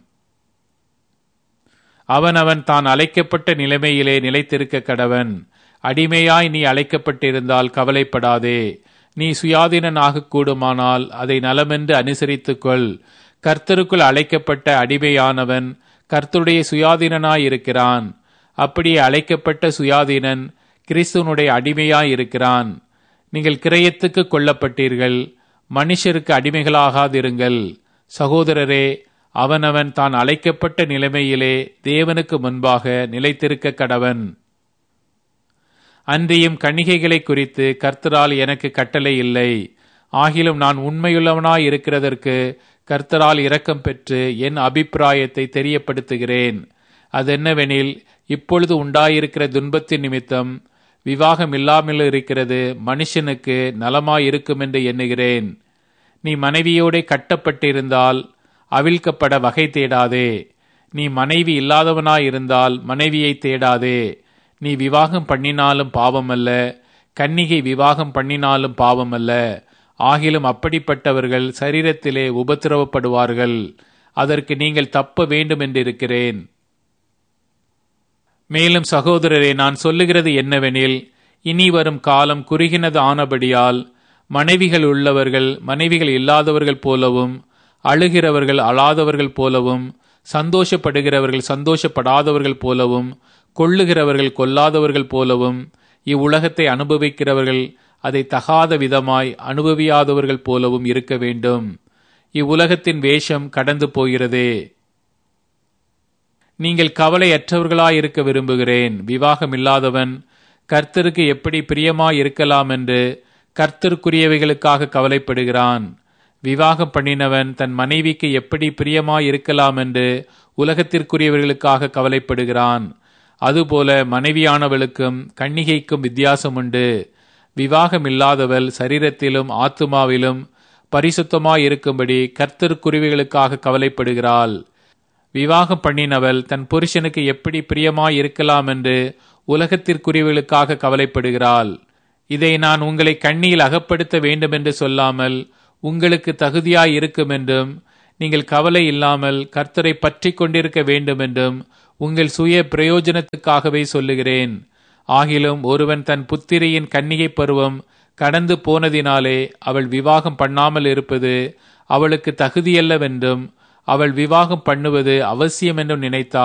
அவனவன் தான் அழைக்கப்பட்ட நிலைமையிலே நிலைத்திருக்க கடவன். அடிமையாய் நீ அழைக்கப்பட்டிருந்தால் கவலைப்படாதே. நீ சுயாதீனனாக கூடுமானால் அதை நலமென்று அனுசரித்துக்கொள். கர்த்தருக்குள் அழைக்கப்பட்ட அடிமையானவன் கர்த்தருடைய சுயாதீனனாயிருக்கிறான். அப்படியே அழைக்கப்பட்ட சுயாதீனன் கிறிஸ்துவனுடைய அடிமையாயிருக்கிறான். நீங்கள் கிரயத்துக்கு கொல்லப்பட்டீர்கள், மனுஷருக்கு அடிமைகளாகாதிருங்கள். சகோதரரே, அவனவன் தான் அழைக்கப்பட்ட நிலைமையிலே தேவனுக்கு முன்பாக நிலைத்திருக்க கடவன். அன்றியும் கன்னிகைகளை குறித்து கர்த்தரால் எனக்கு கட்டளை இல்லை. ஆகிலும் நான் உண்மையுள்ளவனாய் இருக்கிறதற்கு கர்த்தரால் இரக்கம் பெற்று என் அபிப்பிராயத்தை தெரியப்படுத்துகிறேன். அதென்னவெனில், இப்பொழுது உண்டாயிருக்கிற துன்பத்தின் நிமித்தம் விவாகம் இல்லாமல் இருக்கிறது மனுஷனுக்கு நலமாயிருக்கும் என்று எண்ணுகிறேன். நீ மனைவியோடே கட்டப்பட்டிருந்தால் அவிழ்க்கப்பட வகை தேடாதே. நீ மனைவி இல்லாதவனாயிருந்தால் மனைவியை தேடாதே. நீ விவாகம் பண்ணினாலும் பாவமல்ல, கன்னிகை விவாகம் பண்ணினாலும் பாவமல்ல. ஆகிலும் அப்படிப்பட்டவர்கள் சரீரத்திலே உபத்திரவப்படுவார்கள். அதற்கு நீங்கள் தப்ப வேண்டும் என்றிருக்கிறேன். மேலும் சகோதரரே, நான் சொல்லுகிறது என்னவெனில், இனி வரும் காலம் குறுகினது ஆனபடியால் மனைவிகள் உள்ளவர்கள் மனைவிகள் இல்லாதவர்கள் போலவும், அழுகிறவர்கள் அழாதவர்கள் போலவும், சந்தோஷப்படுகிறவர்கள் சந்தோஷப்படாதவர்கள் போலவும், கொள்ளுகிறவர்கள் கொல்லாதவர்கள் போலவும், இவ்வுலகத்தை அனுபவிக்கிறவர்கள் அதை தகாத விதமாய் அனுபவியாதவர்கள் போலவும் இருக்க வேண்டும். இவ்வுலகத்தின் வேஷம் கடந்து போகிறதே. நீங்கள் கவலையற்றவர்களாயிருக்க விரும்புகிறேன். விவாகம் இல்லாதவன் கர்த்தருக்கு எப்படி பிரியமாய் இருக்கலாம் என்று கர்த்தருக்குரியவைகளுக்காக கவலைப்படுகிறான். விவாகம் பண்ணினவன் தன் மனைவிக்கு எப்படி பிரியமாய் இருக்கலாம் என்று உலகத்திற்குரியவர்களுக்காக கவலைப்படுகிறான். அதுபோல மனைவியானவளுக்கும் கன்னிகைக்கும் வித்தியாசம் உண்டு. விவாகம் இல்லாதவள் சரீரத்திலும் ஆத்துமாவிலும் பரிசுத்தமாயிருக்கும்படி கர்த்தருக்குரியவைகளுக்காக கவலைப்படுகிறாள். விவாகம் பண்ணினவள் தன் புருஷனுக்கு எப்படி பிரியமாய் இருக்கலாம் என்று உலகத்திற்குரியவர்களுக்காக கவலைப்படுகிறாள். இதை நான் உங்களை கண்ணியில் அகப்படுத்த வேண்டுமென்று சொல்லாமல் உங்களுக்கு தகுதியாய் இருக்கும் என்றும், நீங்கள் கவலை இல்லாமல் கர்த்தரை பற்றி கொண்டிருக்க வேண்டுமென்றும் உங்கள் சுய பிரயோஜனத்துக்காகவே சொல்லுகிறேன். ஆகிலும் ஒருவன் தன் புத்திரியின் கன்னிகை பருவம் கடந்து போனதினாலே அவள் விவாகம் பண்ணாமல் இருப்பது அவளுக்கு தகுதியல்லவென்றும், அவள் விவாகம் பண்ணுவது அவசியம் என்றும் நினைத்தால்